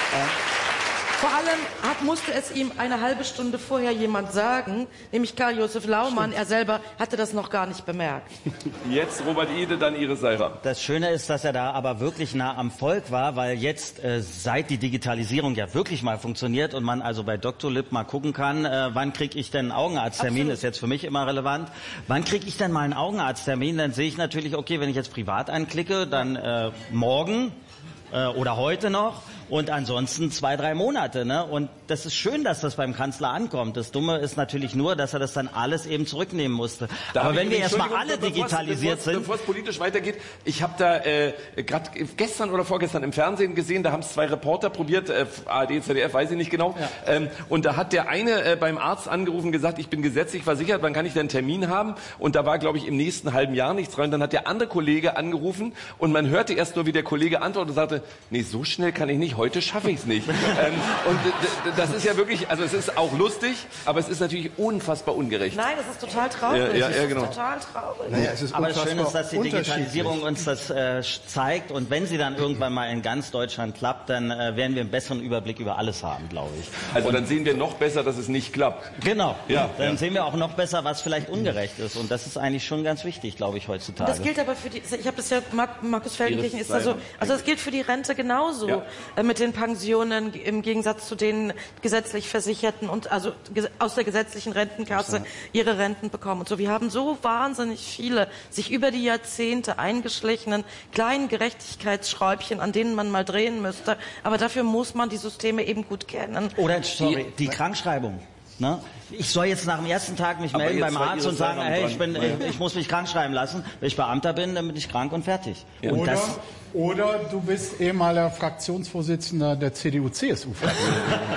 Vor allem hat, musste es ihm eine halbe Stunde vorher jemand sagen, nämlich Karl-Josef Laumann. Er selber hatte das noch gar nicht bemerkt. Jetzt Robert Ide, dann Iris Seiran. Das Schöne ist, dass er da aber wirklich nah am Volk war, weil jetzt, äh, seit die Digitalisierung ja wirklich mal funktioniert und man also bei Doktor Lipp mal gucken kann, äh, wann kriege ich denn einen Augenarzttermin, Absolut. Ist jetzt für mich immer relevant. Wann kriege ich denn mal einen Augenarzttermin? Dann sehe ich natürlich, okay, wenn ich jetzt privat einklicke, dann äh, morgen äh, oder heute noch. Und ansonsten zwei, drei Monate. Ne? Und das ist schön, dass das beim Kanzler ankommt. Das Dumme ist natürlich nur, dass er das dann alles eben zurücknehmen musste. Da Aber wenn wir erstmal alle digitalisiert sind... Bevor es politisch weitergeht, ich habe da äh, gerade gestern oder vorgestern im Fernsehen gesehen, da haben es zwei Reporter probiert, äh, A R D, Z D F, weiß ich nicht genau. Ja. Ähm, und da hat der eine äh, beim Arzt angerufen und gesagt, ich bin gesetzlich versichert, wann kann ich denn einen Termin haben? Und da war, glaube ich, im nächsten halben Jahr nichts rein. Dann hat der andere Kollege angerufen und man hörte erst nur, wie der Kollege antwortete und sagte, nee, so schnell kann ich nicht, heute schaffe ich es nicht. ähm, und das ist ja wirklich, also es ist auch lustig, aber es ist natürlich unfassbar ungerecht. Nein, das ist total traurig. Ja, ja, ja, genau. Das ist total traurig. Naja, es ist aber das Schöne ist, dass die Digitalisierung uns das äh, zeigt und wenn sie dann irgendwann mal in ganz Deutschland klappt, dann äh, werden wir einen besseren Überblick über alles haben, glaube ich. Also und dann sehen wir noch besser, dass es nicht klappt. Genau, ja, dann ja. sehen wir auch noch besser, was vielleicht ungerecht ist und das ist eigentlich schon ganz wichtig, glaube ich, heutzutage. Das gilt aber für die, ich habe das ja, Markus Feldenkirchen ist da so, also das gilt für die Rente genauso, ja. äh, mit den Pensionen im Gegensatz zu den gesetzlich Versicherten und also aus der gesetzlichen Rentenkasse ihre Renten bekommen und so. Wir haben so wahnsinnig viele sich über die Jahrzehnte eingeschlichenen kleinen Gerechtigkeitsschräubchen, an denen man mal drehen müsste. Aber dafür muss man die Systeme eben gut kennen. Oder sorry, die, die Krankschreibung. Ne? Ich soll jetzt nach dem ersten Tag mich melden beim Arzt und sagen, hey, ich, bin, ich, ich muss mich krank schreiben lassen. Wenn ich Beamter bin, dann bin ich krank und fertig. Ja. Und oder, das oder du bist ehemaliger Fraktionsvorsitzender der C D U C S U-Fraktion.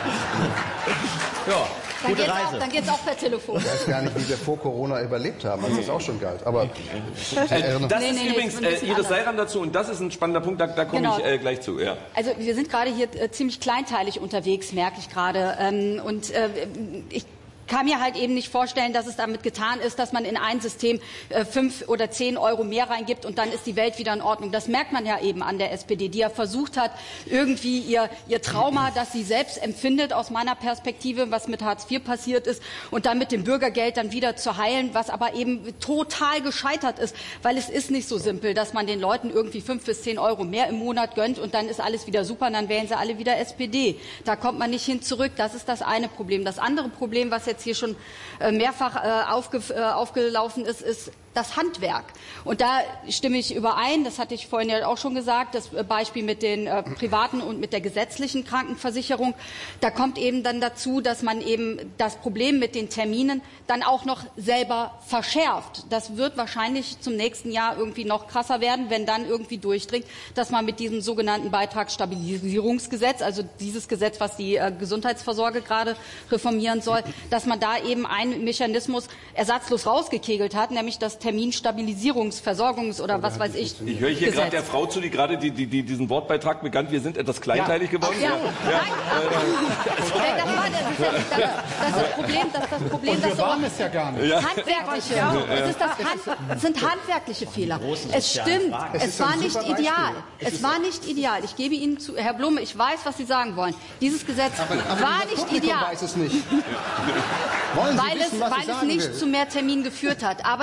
Ja. Dann Gute geht's Reise. Auch, dann geht's auch per Telefon. Ich weiß gar nicht, wie wir vor Corona überlebt haben, als das auch schon galt. Aber äh, das nee, ist nee, übrigens nee, äh, Iris Seiran dazu und das ist ein spannender Punkt, da, da komme genau. ich äh, gleich zu. Ja. Also wir sind gerade hier äh, ziemlich kleinteilig unterwegs, merke ich gerade. Ähm, und äh, ich kann mir halt eben nicht vorstellen, dass es damit getan ist, dass man in ein System äh, fünf oder zehn Euro mehr reingibt und dann ist die Welt wieder in Ordnung. Das merkt man ja eben an der S P D, die ja versucht hat, irgendwie ihr, ihr Trauma, das sie selbst empfindet, aus meiner Perspektive, was mit Hartz vier passiert ist, und dann mit dem Bürgergeld dann wieder zu heilen, was aber eben total gescheitert ist, weil es ist nicht so simpel, dass man den Leuten irgendwie fünf bis zehn Euro mehr im Monat gönnt und dann ist alles wieder super und dann wählen sie alle wieder S P D. Da kommt man nicht hin zurück. Das ist das eine Problem. Das andere Problem, was jetzt hier schon äh, mehrfach äh, aufge, äh, aufgelaufen ist, ist das Handwerk. Und da stimme ich überein, das hatte ich vorhin ja auch schon gesagt, das Beispiel mit den äh, privaten und mit der gesetzlichen Krankenversicherung. Da kommt eben dann dazu, dass man eben das Problem mit den Terminen dann auch noch selber verschärft. Das wird wahrscheinlich zum nächsten Jahr irgendwie noch krasser werden, wenn dann irgendwie durchdringt, dass man mit diesem sogenannten Beitragsstabilisierungsgesetz, also dieses Gesetz, was die äh, Gesundheitsvorsorge gerade reformieren soll, dass man da eben einen Mechanismus ersatzlos rausgekegelt hat, nämlich das Terminstabilisierungs-, Versorgungs- oder was weiß ich. Ich höre hier gerade der Frau zu, die gerade die, die, die diesen Wortbeitrag begann. Wir sind etwas kleinteilig ja. geworden. Ach, ja. Ja. Ja. Ja. Das, war, das, ist ja, das, das ist das Problem, dass das Problem, Und wir dass waren es ja gar nicht. handwerkliche, ja. es, ist das Hand, es sind handwerkliche Fehler. Es stimmt, es, es war nicht ideal. Es, es war nicht ideal. Ich gebe Ihnen zu, Herr Blume, ich weiß, was Sie sagen wollen. Dieses Gesetz aber, aber war nicht Publikum ideal. Weiß es nicht. Wollen Sie weil wissen, es, was weil ich es sagen nicht will? zu mehr Terminen geführt hat. Aber jetzt So, nimmt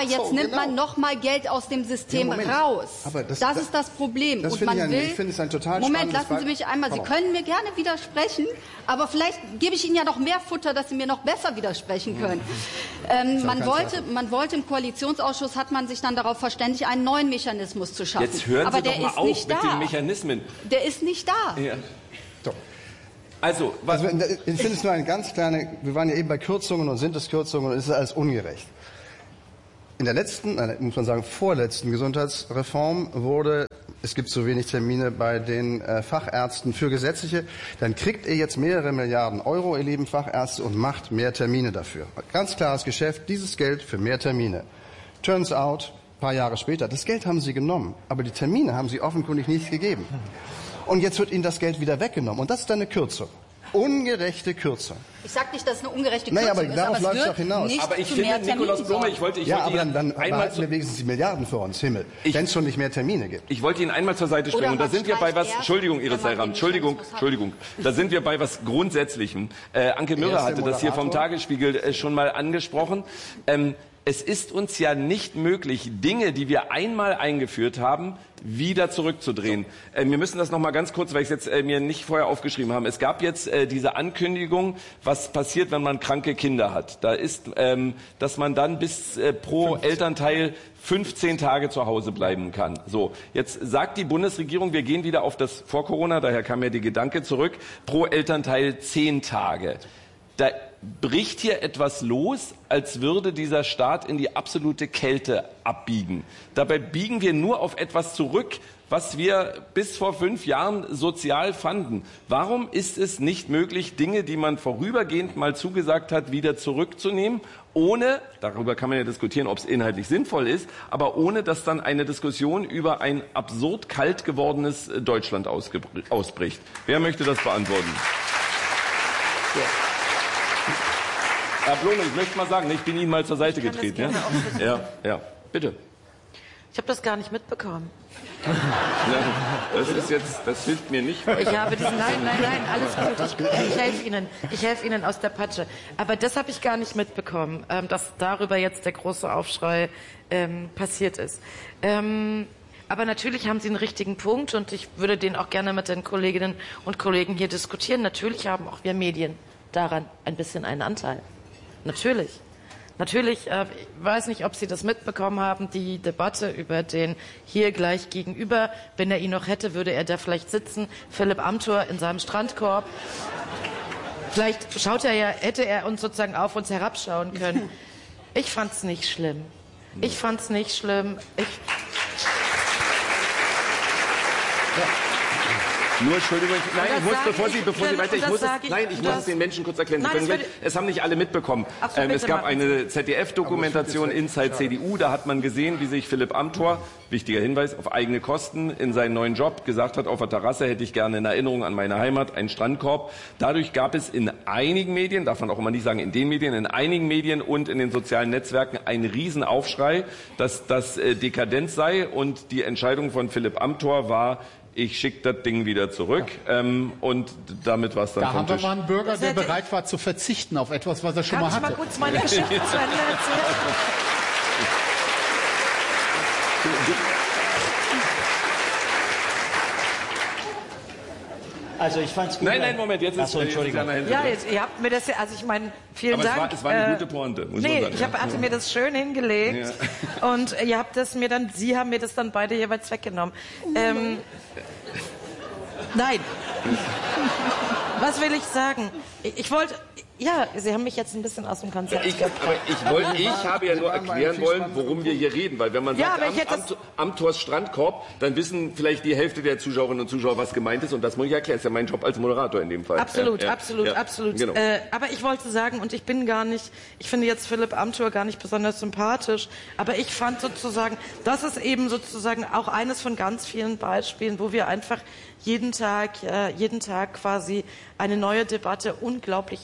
nimmt genau. man noch mal Geld aus dem System ja, raus. Aber das, das das ist das Problem. Das und finde man ich, ein, will, ich finde es ein total Moment, spannendes lassen Sie mich einmal, Sie können mir gerne widersprechen, aber vielleicht gebe ich Ihnen ja noch mehr Futter, dass Sie mir noch besser widersprechen können. Ähm, man, wollte, man wollte im Koalitionsausschuss, hat man sich dann darauf verständigt, einen neuen Mechanismus zu schaffen. Jetzt hören aber Sie der doch mal ist auf nicht mit da. den Mechanismen. Der ist nicht da. Ja. So. Also, was Also, ich finde es nur eine ganz kleine, wir waren ja eben bei Kürzungen und sind es Kürzungen und es ist alles ungerecht. In der letzten, muss man sagen, vorletzten Gesundheitsreform wurde, es gibt zu wenig Termine bei den äh, Fachärzten für Gesetzliche, dann kriegt ihr jetzt mehrere Milliarden Euro, ihr lieben Fachärzte, und macht mehr Termine dafür. Ganz klares Geschäft, dieses Geld für mehr Termine. Turns out, ein paar Jahre später, das Geld haben sie genommen, aber die Termine haben sie offenkundig nicht gegeben. Und jetzt wird ihnen das Geld wieder weggenommen. Und das ist eine Kürzung. Ungerechte Kürzung. Ich sage nicht, dass es eine ungerechte Kürzung naja, aber ist, darauf aber läuft es es wird doch hinaus. nicht aber ich zu finde, mehr Nikolaus Blume, ich wollte, ich ja, wollte aber dann, dann einmal behalten zu, wir wenigstens die Milliarden für uns, Himmel, wenn es schon nicht mehr Termine gibt. ich wollte Ihnen einmal zur Seite springen. Oder Und da man sind wir bei streicht was, erst, Entschuldigung, Ihre wenn man Seiram, den Entschuldigung, Mechanismus hat. Entschuldigung. Da sind wir bei was Grundsätzlichem. Äh, Anke Mürre Erste hatte das hier vom Moderator. Tagesspiegel äh, schon mal angesprochen. Ähm, es ist uns ja nicht möglich, Dinge, die wir einmal eingeführt haben, wieder zurückzudrehen. Äh, wir müssen das noch mal ganz kurz, weil ich es jetzt äh, mir nicht vorher aufgeschrieben habe. Es gab jetzt äh, diese Ankündigung, was passiert, wenn man kranke Kinder hat. Da ist, ähm, dass man dann bis äh, pro Elternteil fünfzehn Tage zu Hause bleiben kann. So, jetzt sagt die Bundesregierung, wir gehen wieder auf das vor Corona, daher kam ja die Gedanke zurück, pro Elternteil zehn Tage. Da bricht hier etwas los, als würde dieser Staat in die absolute Kälte abbiegen. Dabei biegen wir nur auf etwas zurück, was wir bis vor fünf Jahren sozial fanden. Warum ist es nicht möglich, Dinge, die man vorübergehend mal zugesagt hat, wieder zurückzunehmen, ohne, darüber kann man ja diskutieren, ob es inhaltlich sinnvoll ist, aber ohne, dass dann eine Diskussion über ein absurd kalt gewordenes Deutschland ausbricht? Wer möchte das beantworten? Ja. Herr Blume, ich möchte mal sagen, ich bin Ihnen mal zur Seite getreten. Ja? ja, ja, bitte. Ich habe das gar nicht mitbekommen. Ja, das ist jetzt, das hilft mir nicht weiter. Ich habe diesen, nein, nein, nein, alles gut. Ich, ich helfe Ihnen, ich helfe Ihnen aus der Patsche. Aber das habe ich gar nicht mitbekommen, ähm, dass darüber jetzt der große Aufschrei ähm, passiert ist. Ähm, aber natürlich haben Sie einen richtigen Punkt und ich würde den auch gerne mit den Kolleginnen und Kollegen hier diskutieren. Natürlich haben auch wir Medien daran ein bisschen einen Anteil. Natürlich. Natürlich, äh, ich weiß nicht, ob Sie das mitbekommen haben, die Debatte über den hier gleich gegenüber. Wenn er ihn noch hätte, würde er da vielleicht sitzen. Philipp Amthor in seinem Strandkorb. Vielleicht schaut er ja, hätte er uns sozusagen auf uns herabschauen können. Ich fand's nicht schlimm. Ich fand's nicht schlimm. Ich ja. Nur, Entschuldigung, ich, nein, ich muss, bevor Sie, bevor Sie weiter, ich muss, es, ich, nein, ich muss es den Menschen kurz erklären. Nein, Sie können das gleich, es haben nicht alle mitbekommen. So, ähm, es gab machen eine Z D F-Dokumentation Inside C D U, da hat man gesehen, wie sich Philipp Amthor, wichtiger Hinweis, auf eigene Kosten in seinen neuen Job gesagt hat, auf der Terrasse hätte ich gerne in Erinnerung an meine Heimat einen Strandkorb. Dadurch gab es in einigen Medien, darf man auch immer nicht sagen in den Medien, in einigen Medien und in den sozialen Netzwerken einen Riesenaufschrei, dass das äh, dekadent sei, und die Entscheidung von Philipp Amthor war, ich schicke das Ding wieder zurück, ja. ähm, und damit war es dann da vom haben wir Tisch. mal einen Bürger, der bereit war zu verzichten auf etwas, was er schon Kann mal ich hatte. mal kurz meine Geschichte zu Ende erzählen? Also ich fand's gut. Nein, nein, Moment, jetzt ist, Ach so, Entschuldigung. jetzt ist Ja, jetzt, ihr habt mir das ja, also ich meine, vielen Aber Dank. es war, es war eine äh, gute Pointe, muss nee, man sagen. ich hab, hatte mir das schön hingelegt und ihr habt das mir dann, Sie haben mir das dann beide jeweils weggenommen. Ähm, nein. Was will ich sagen? Ich, ich wollte, ja, Sie haben mich jetzt ein bisschen aus dem Konzept Ich, aber ich, wollte, ich habe ja nur erklären wollen, worum wir hier reden. Weil wenn man Ja, sagt, aber ich Am, hätte Am, Amthors Strandkorb, dann wissen vielleicht die Hälfte der Zuschauerinnen und Zuschauer, was gemeint ist. Und das muss ich erklären. Das ist ja mein Job als Moderator in dem Fall. Absolut, ja, ja, absolut, ja, absolut. Genau. Äh, aber ich wollte sagen, und ich bin gar nicht, ich finde jetzt Philipp Amthor gar nicht besonders sympathisch, aber ich fand sozusagen, das ist eben sozusagen auch eines von ganz vielen Beispielen, wo wir einfach jeden Tag, äh, jeden Tag quasi eine neue Debatte unglaublich erhitzt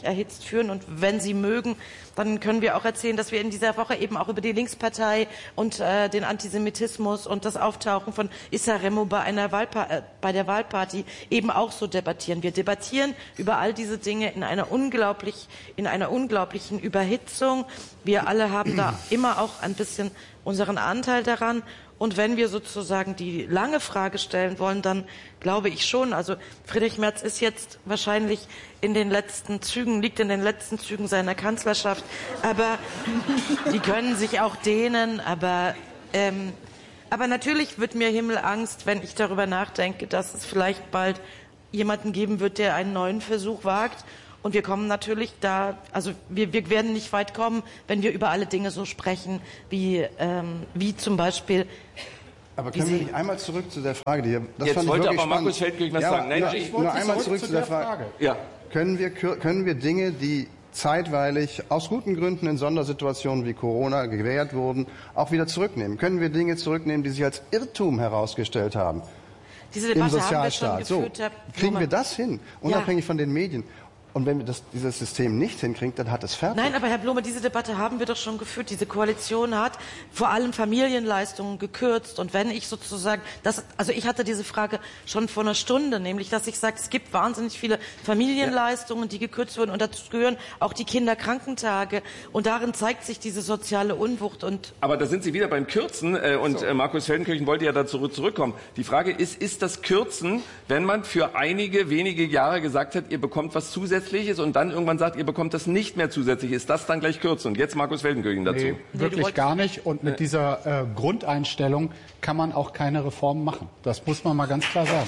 demnächst führen. Und wenn Sie mögen, dann können wir auch erzählen, dass wir in dieser Woche eben auch über die Linkspartei und äh, den Antisemitismus und das Auftauchen von Issa Remo bei einer Wahlpa äh, bei der Wahlparty eben auch so debattieren. Wir debattieren über all diese Dinge in einer unglaublich in einer unglaublichen Überhitzung. Wir alle haben da immer auch ein bisschen unseren Anteil daran. Und wenn wir sozusagen die lange Frage stellen wollen, dann glaube ich schon, also Friedrich Merz ist jetzt wahrscheinlich in den letzten Zügen, liegt in den letzten Zügen seiner Kanzlerschaft, aber die können sich auch dehnen, aber, ähm, aber natürlich wird mir Himmelangst, wenn ich darüber nachdenke, dass es vielleicht bald jemanden geben wird, der einen neuen Versuch wagt. Und wir kommen natürlich da, also wir, wir werden nicht weit kommen, wenn wir über alle Dinge so sprechen, wie, ähm, wie zum Beispiel. Aber können wir nicht einmal zurück zu der Frage, die das Jetzt fand wollte ich aber spannend. Markus Feldkirch was ja, sagen. Nein, nur, ich nur einmal zurück zu der Frage. Frage. Ja. Können wir, können wir Dinge, die zeitweilig aus guten Gründen in Sondersituationen wie Corona gewährt wurden, auch wieder zurücknehmen? Können wir Dinge zurücknehmen, die sich als Irrtum herausgestellt haben? Diese Debatte im Sozialstaat. Haben wir schon geführt, so, kriegen wir das hin, unabhängig ja. von den Medien? Und wenn wir das, dieses System nicht hinkriegen, dann hat es fertig. Nein, aber Herr Blume, diese Debatte haben wir doch schon geführt. Diese Koalition hat vor allem Familienleistungen gekürzt. Und wenn ich sozusagen, das, also ich hatte diese Frage schon vor einer Stunde, nämlich, dass ich sage, es gibt wahnsinnig viele Familienleistungen, die gekürzt wurden. Und dazu gehören auch die Kinderkrankentage. Und darin zeigt sich diese soziale Unwucht. Und aber da sind Sie wieder beim Kürzen. Äh, und so. äh, Markus Feldenkirchen wollte ja dazu zurückkommen. Die Frage ist, ist das Kürzen, wenn man für einige wenige Jahre gesagt hat, ihr bekommt was zusätzliches und dann irgendwann sagt, ihr bekommt das nicht mehr zusätzlich, ist das dann gleich Kürzen? Und jetzt Markus Feldenkirchen dazu. Nee, wirklich gar nicht. Und mit dieser äh, Grundeinstellung kann man auch keine Reformen machen. Das muss man mal ganz klar sagen.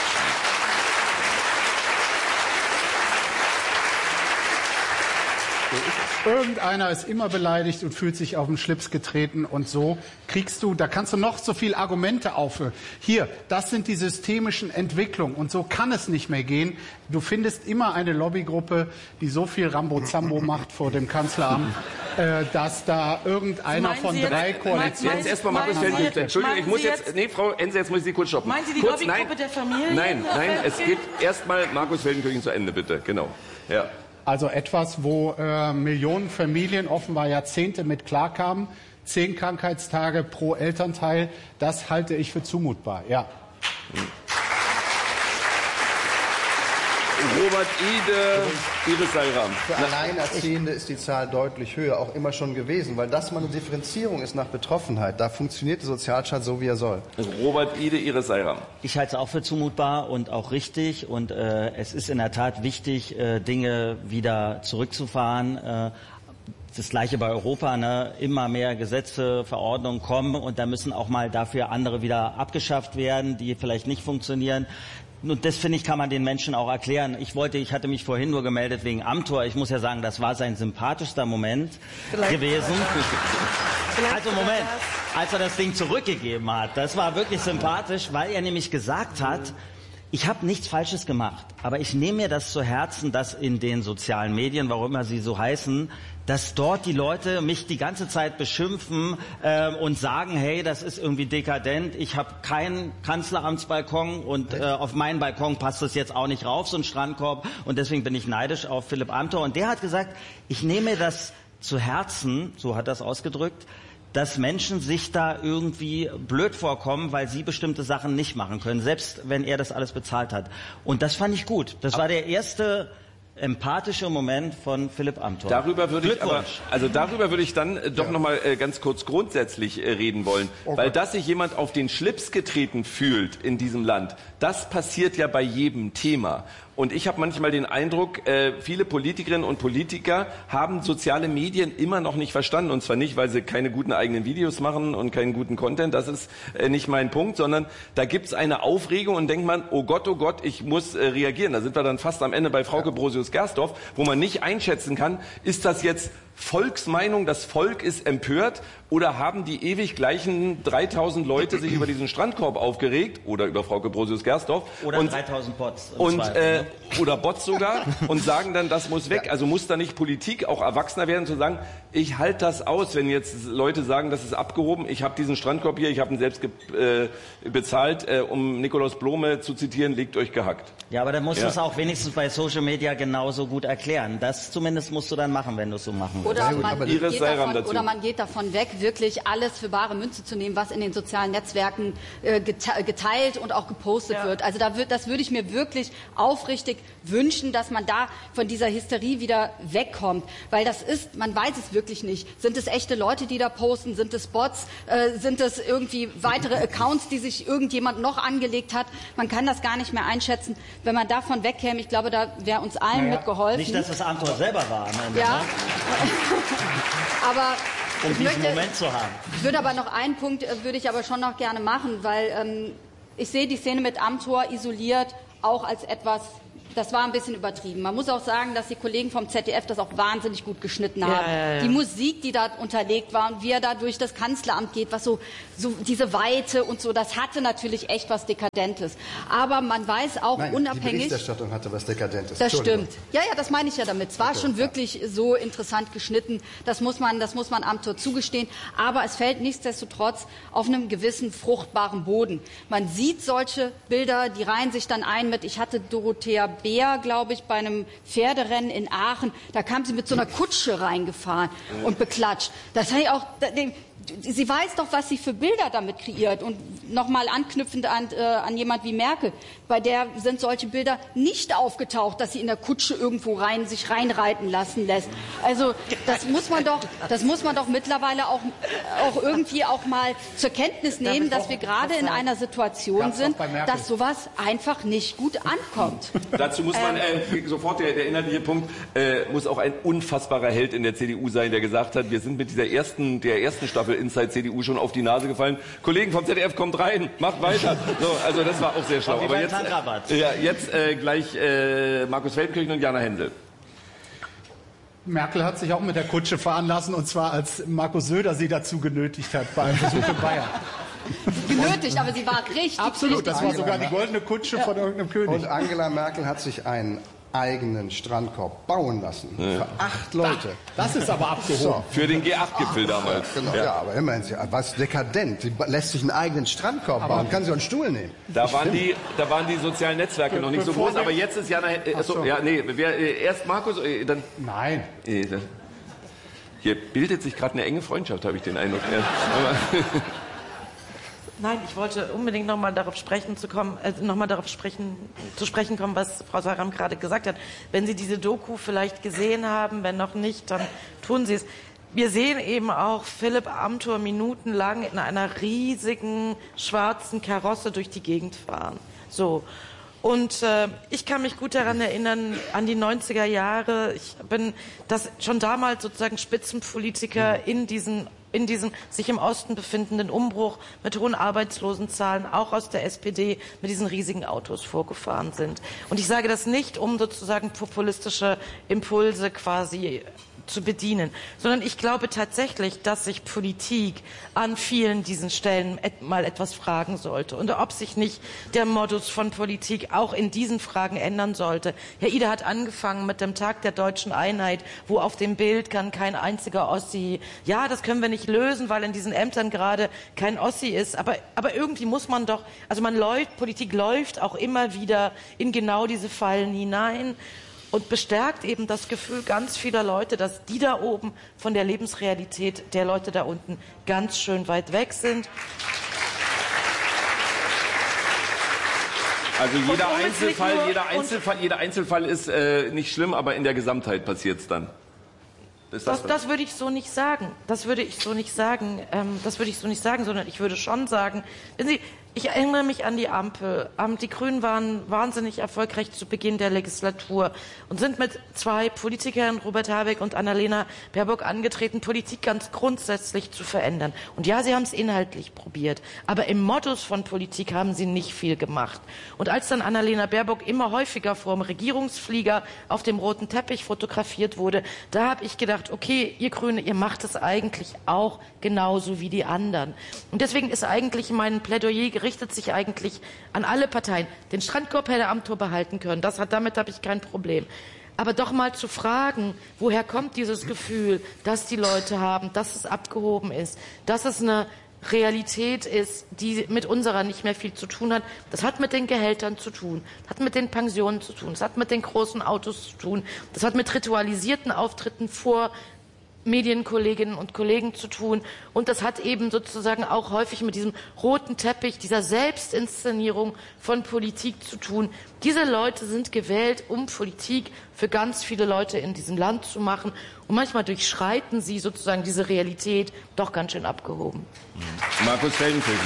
Irgendeiner ist immer beleidigt und fühlt sich auf den Schlips getreten und so kriegst du, da kannst du noch so viel Argumente aufhören. Hier, das sind die systemischen Entwicklungen und so kann es nicht mehr gehen. Du findest immer eine Lobbygruppe, die so viel Rambo-Zambo macht vor dem Kanzleramt, äh, dass da irgendeiner von Sie drei jetzt, Koalitionen... Jetzt erstmal Markus Feldenkirchen. Entschuldigung, ich muss jetzt, jetzt, nee, Frau Ense, jetzt muss ich Sie kurz stoppen. Meinen Sie die kurz, Lobbygruppe nein, der Familien? Nein, nein, es geht erstmal Markus Feldenkirchen zu Ende, bitte. Genau. Ja. Also etwas, wo äh, Millionen Familien offenbar Jahrzehnte mit klarkamen. Zehn Krankheitstage pro Elternteil, das halte ich für zumutbar. Ja. Robert Ide, Iris Seilram. Für Alleinerziehende ist die Zahl deutlich höher, auch immer schon gewesen, weil das mal eine Differenzierung ist nach Betroffenheit. Da funktioniert der Sozialstaat so, wie er soll. Robert Ide, Iris Seilram. Ich halte es auch für zumutbar und auch richtig. Und äh, es ist in der Tat wichtig, äh, Dinge wieder zurückzufahren. Äh, Das Gleiche bei Europa, ne? Immer mehr Gesetze, Verordnungen kommen und da müssen auch mal dafür andere wieder abgeschafft werden, die vielleicht nicht funktionieren. Und das, finde ich, kann man den Menschen auch erklären. Ich wollte, ich hatte mich vorhin nur gemeldet wegen Amthor. Ich muss ja sagen, das war sein sympathischster Moment vielleicht gewesen. Also Moment, als er das Ding zurückgegeben hat, das war wirklich sympathisch, weil er nämlich gesagt hat, ich habe nichts Falsches gemacht, aber ich nehme mir das zu Herzen, dass in den sozialen Medien, warum immer sie so heißen, dass dort die Leute mich die ganze Zeit beschimpfen äh, und sagen, hey, das ist irgendwie dekadent, ich habe keinen Kanzleramtsbalkon und äh, auf meinen Balkon passt es jetzt auch nicht rauf, so ein Strandkorb, und deswegen bin ich neidisch auf Philipp Amthor. Und der hat gesagt, ich nehme das zu Herzen, so hat er es ausgedrückt, dass Menschen sich da irgendwie blöd vorkommen, weil sie bestimmte Sachen nicht machen können, selbst wenn er das alles bezahlt hat. Und das fand ich gut. Das war der erste empathische Moment von Philipp Amthor. Darüber würde ich aber, also darüber würde ich dann äh, doch ja. noch mal äh, ganz kurz grundsätzlich äh, reden wollen, okay. Weil dass sich jemand auf den Schlips getreten fühlt in diesem Land, das passiert ja bei jedem Thema. Und ich habe manchmal den Eindruck, äh, viele Politikerinnen und Politiker haben soziale Medien immer noch nicht verstanden. Und zwar nicht, weil sie keine guten eigenen Videos machen und keinen guten Content, das ist äh, nicht mein Punkt, sondern da gibt's eine Aufregung und denkt man, oh Gott, oh Gott, ich muss äh, reagieren. Da sind wir dann fast am Ende bei Frauke Brosius-Gersdorf, wo man nicht einschätzen kann, ist das jetzt Volksmeinung, das Volk ist empört, oder haben die ewig gleichen dreitausend Leute sich über diesen Strandkorb aufgeregt oder über Frau Gebrosius-Gersdorf oder und dreitausend Bots und äh, oder Bots sogar und sagen dann, das muss weg. Also muss da nicht Politik auch erwachsener werden, zu sagen, ich halte das aus, wenn jetzt Leute sagen, das ist abgehoben, ich habe diesen Strandkorb hier, ich habe ihn selbst äh, bezahlt, äh, um Nikolaus Blome zu zitieren, legt euch gehackt. Ja, aber dann musst ja. du es auch wenigstens bei Social Media genauso gut erklären. Das zumindest musst du dann machen, wenn du es so machen willst. Oder man, geht davon, dazu. oder man geht davon weg, wirklich alles für bare Münze zu nehmen, was in den sozialen Netzwerken äh, geteilt und auch gepostet ja. wird. Also da wird, das würde ich mir wirklich aufrichtig wünschen, dass man da von dieser Hysterie wieder wegkommt. Weil das ist, man weiß es wirklich nicht. Sind es echte Leute, die da posten? Sind es Bots? Äh, sind es irgendwie weitere Accounts, die sich irgendjemand noch angelegt hat? Man kann das gar nicht mehr einschätzen. Wenn man davon wegkäme, ich glaube, da wäre uns allen naja. mitgeholfen. Nicht, dass das Amtor selber war am Ende. Ja. Ne? Aber um ich diesen möchte, Moment zu haben. Ich würde aber noch einen Punkt, würde ich aber schon noch gerne machen, weil ähm, ich sehe die Szene mit Amtor isoliert auch als etwas, das war ein bisschen übertrieben. Man muss auch sagen, dass die Kollegen vom Z D F das auch wahnsinnig gut geschnitten haben. Ja, ja, ja. Die Musik, die da unterlegt war und wie er da durch das Kanzleramt geht, was so, so diese Weite und so, das hatte natürlich echt was Dekadentes. Aber man weiß auch Nein, unabhängig... die Berichterstattung hatte was Dekadentes. Das stimmt. Ja, ja, das meine ich ja damit. Es war okay, schon wirklich so interessant geschnitten. Das muss man, das muss man Amtor zugestehen. Aber es fällt nichtsdestotrotz auf einem gewissen fruchtbaren Boden. Man sieht solche Bilder, die reihen sich dann ein mit, ich hatte Dorothea Bär, glaube ich, bei einem Pferderennen in Aachen, da kam sie mit so einer Kutsche reingefahren und beklatscht. Das heißt auch, sie weiß doch, was sie für Bilder damit kreiert. Und nochmal anknüpfend an, äh, an jemand wie Merkel, bei der sind solche Bilder nicht aufgetaucht, dass sie in der Kutsche irgendwo rein, sich reinreiten lassen lässt. Also das muss man doch, das muss man doch mittlerweile auch, auch irgendwie auch mal zur Kenntnis nehmen, dass wir gerade in einer Situation sind, dass sowas einfach nicht gut ankommt. Dazu muss man äh, sofort der, der inhaltliche Punkt äh, muss auch ein unfassbarer Held in der C D U sein, der gesagt hat, wir sind mit dieser ersten, der ersten Staffel Inside C D U schon auf die Nase gefallen. Kollegen vom Z D F, kommt rein, macht weiter. So, also das war auch sehr schlau. Aber jetzt, ja, jetzt äh, gleich äh, Markus Feldenkirchen und Jana Händel. Merkel hat sich auch mit der Kutsche fahren lassen, und zwar als Markus Söder sie dazu genötigt hat bei einem Besuch in Bayern. Genötigt, aber sie war richtig. Absolut, das war Angela sogar die goldene Kutsche ja. von irgendeinem König. Und Angela Merkel hat sich einen eigenen Strandkorb bauen lassen. Ja. Für acht Leute. Das ist aber abgehoben. So. Für den G acht Gipfel damals. Genau, ja. ja, aber immerhin, was dekadent. Sie lässt sich einen eigenen Strandkorb aber bauen, kann sie auch einen Stuhl nehmen. Da waren, die, da waren die sozialen Netzwerke Be noch nicht so groß, aber jetzt ist Jana... Äh, achso, so. ja, nee, wer, äh, erst Markus, äh, dann... Nein. Äh, dann, hier bildet sich gerade eine enge Freundschaft, habe ich den Eindruck. Ja. Aber Nein, ich wollte unbedingt noch mal darauf sprechen zu kommen, äh, noch mal darauf sprechen, zu sprechen kommen, was Frau Saram gerade gesagt hat. Wenn Sie diese Doku vielleicht gesehen haben, wenn noch nicht, dann tun Sie es. Wir sehen eben auch Philipp Amthor minutenlang in einer riesigen schwarzen Karosse durch die Gegend fahren. So. Und äh, ich kann mich gut daran erinnern, an die neunziger Jahre. Ich bin das schon damals sozusagen Spitzenpolitiker in diesen in diesem sich im Osten befindenden Umbruch mit hohen Arbeitslosenzahlen, auch aus der S P D, mit diesen riesigen Autos vorgefahren sind. Und ich sage das nicht, um sozusagen populistische Impulse quasi zu bedienen, sondern ich glaube tatsächlich, dass sich Politik an vielen diesen Stellen et mal etwas fragen sollte und ob sich nicht der Modus von Politik auch in diesen Fragen ändern sollte. Herr Ida hat angefangen mit dem Tag der deutschen Einheit, wo auf dem Bild kann kein einziger Ossi, ja, das können wir nicht lösen, weil in diesen Ämtern gerade kein Ossi ist, aber, aber irgendwie muss man doch, also man läuft, Politik läuft auch immer wieder in genau diese Fallen hinein. Und bestärkt eben das Gefühl ganz vieler Leute, dass die da oben von der Lebensrealität der Leute da unten ganz schön weit weg sind. Also jeder Einzelfall, jeder Einzelfall, jeder Einzelfall ist äh, nicht schlimm, aber in der Gesamtheit passiert es dann. Das, das, das würde ich so nicht sagen. Das würde ich so nicht sagen. Ähm, das würde ich so nicht sagen, sondern ich würde schon sagen, wenn Sie, Ich erinnere mich an die Ampel. Die Grünen waren wahnsinnig erfolgreich zu Beginn der Legislatur und sind mit zwei Politikern, Robert Habeck und Annalena Baerbock, angetreten, Politik ganz grundsätzlich zu verändern. Und ja, sie haben es inhaltlich probiert, aber im Modus von Politik haben sie nicht viel gemacht. Und als dann Annalena Baerbock immer häufiger vor dem Regierungsflieger auf dem roten Teppich fotografiert wurde, da habe ich gedacht, okay, ihr Grüne, ihr macht es eigentlich auch genauso wie die anderen. Und deswegen ist eigentlich mein Plädoyer richtet sich eigentlich an alle Parteien. Den Strandkorb hätte er am Tor behalten können. Das hat, damit habe ich kein Problem. Aber doch mal zu fragen, woher kommt dieses Gefühl, dass die Leute haben, dass es abgehoben ist, dass es eine Realität ist, die mit unserer nicht mehr viel zu tun hat. Das hat mit den Gehältern zu tun, das hat mit den Pensionen zu tun, das hat mit den großen Autos zu tun, das hat mit ritualisierten Auftritten vor Medienkolleginnen und Kollegen zu tun und das hat eben sozusagen auch häufig mit diesem roten Teppich, dieser Selbstinszenierung von Politik zu tun. Diese Leute sind gewählt, um Politik für ganz viele Leute in diesem Land zu machen und manchmal durchschreiten sie sozusagen diese Realität doch ganz schön abgehoben. Markus Feldenkirchen.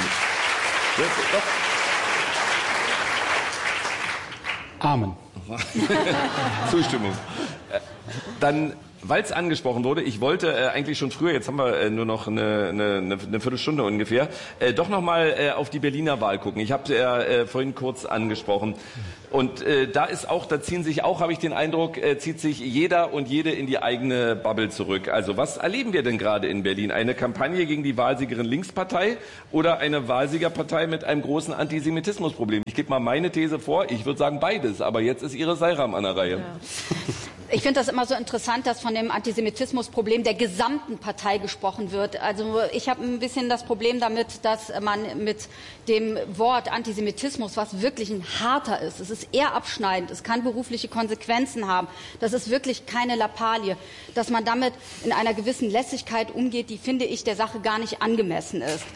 Amen. Zustimmung. Dann, weil es angesprochen wurde, ich wollte äh, eigentlich schon früher, jetzt haben wir äh, nur noch eine, eine, eine Viertelstunde ungefähr, äh, doch noch mal äh, auf die Berliner Wahl gucken. Ich habe ja äh, vorhin kurz angesprochen. Und äh, da ist auch, da ziehen sich auch, habe ich den Eindruck, äh, zieht sich jeder und jede in die eigene Bubble zurück. Also was erleben wir denn gerade in Berlin? Eine Kampagne gegen die Wahlsiegerin Linkspartei oder eine Wahlsiegerpartei mit einem großen Antisemitismusproblem? Ich gebe mal meine These vor, ich würde sagen beides, aber jetzt ist Ihre Seiram an der Reihe. Ja. Ich finde das immer so interessant, dass von dem Antisemitismusproblem der gesamten Partei gesprochen wird. Also ich habe ein bisschen das Problem damit, dass man mit dem Wort Antisemitismus, was wirklich ein harter ist, es ist eher abschneidend, es kann berufliche Konsequenzen haben, das ist wirklich keine Lappalie, dass man damit in einer gewissen Lässigkeit umgeht, die, finde ich, der Sache gar nicht angemessen ist.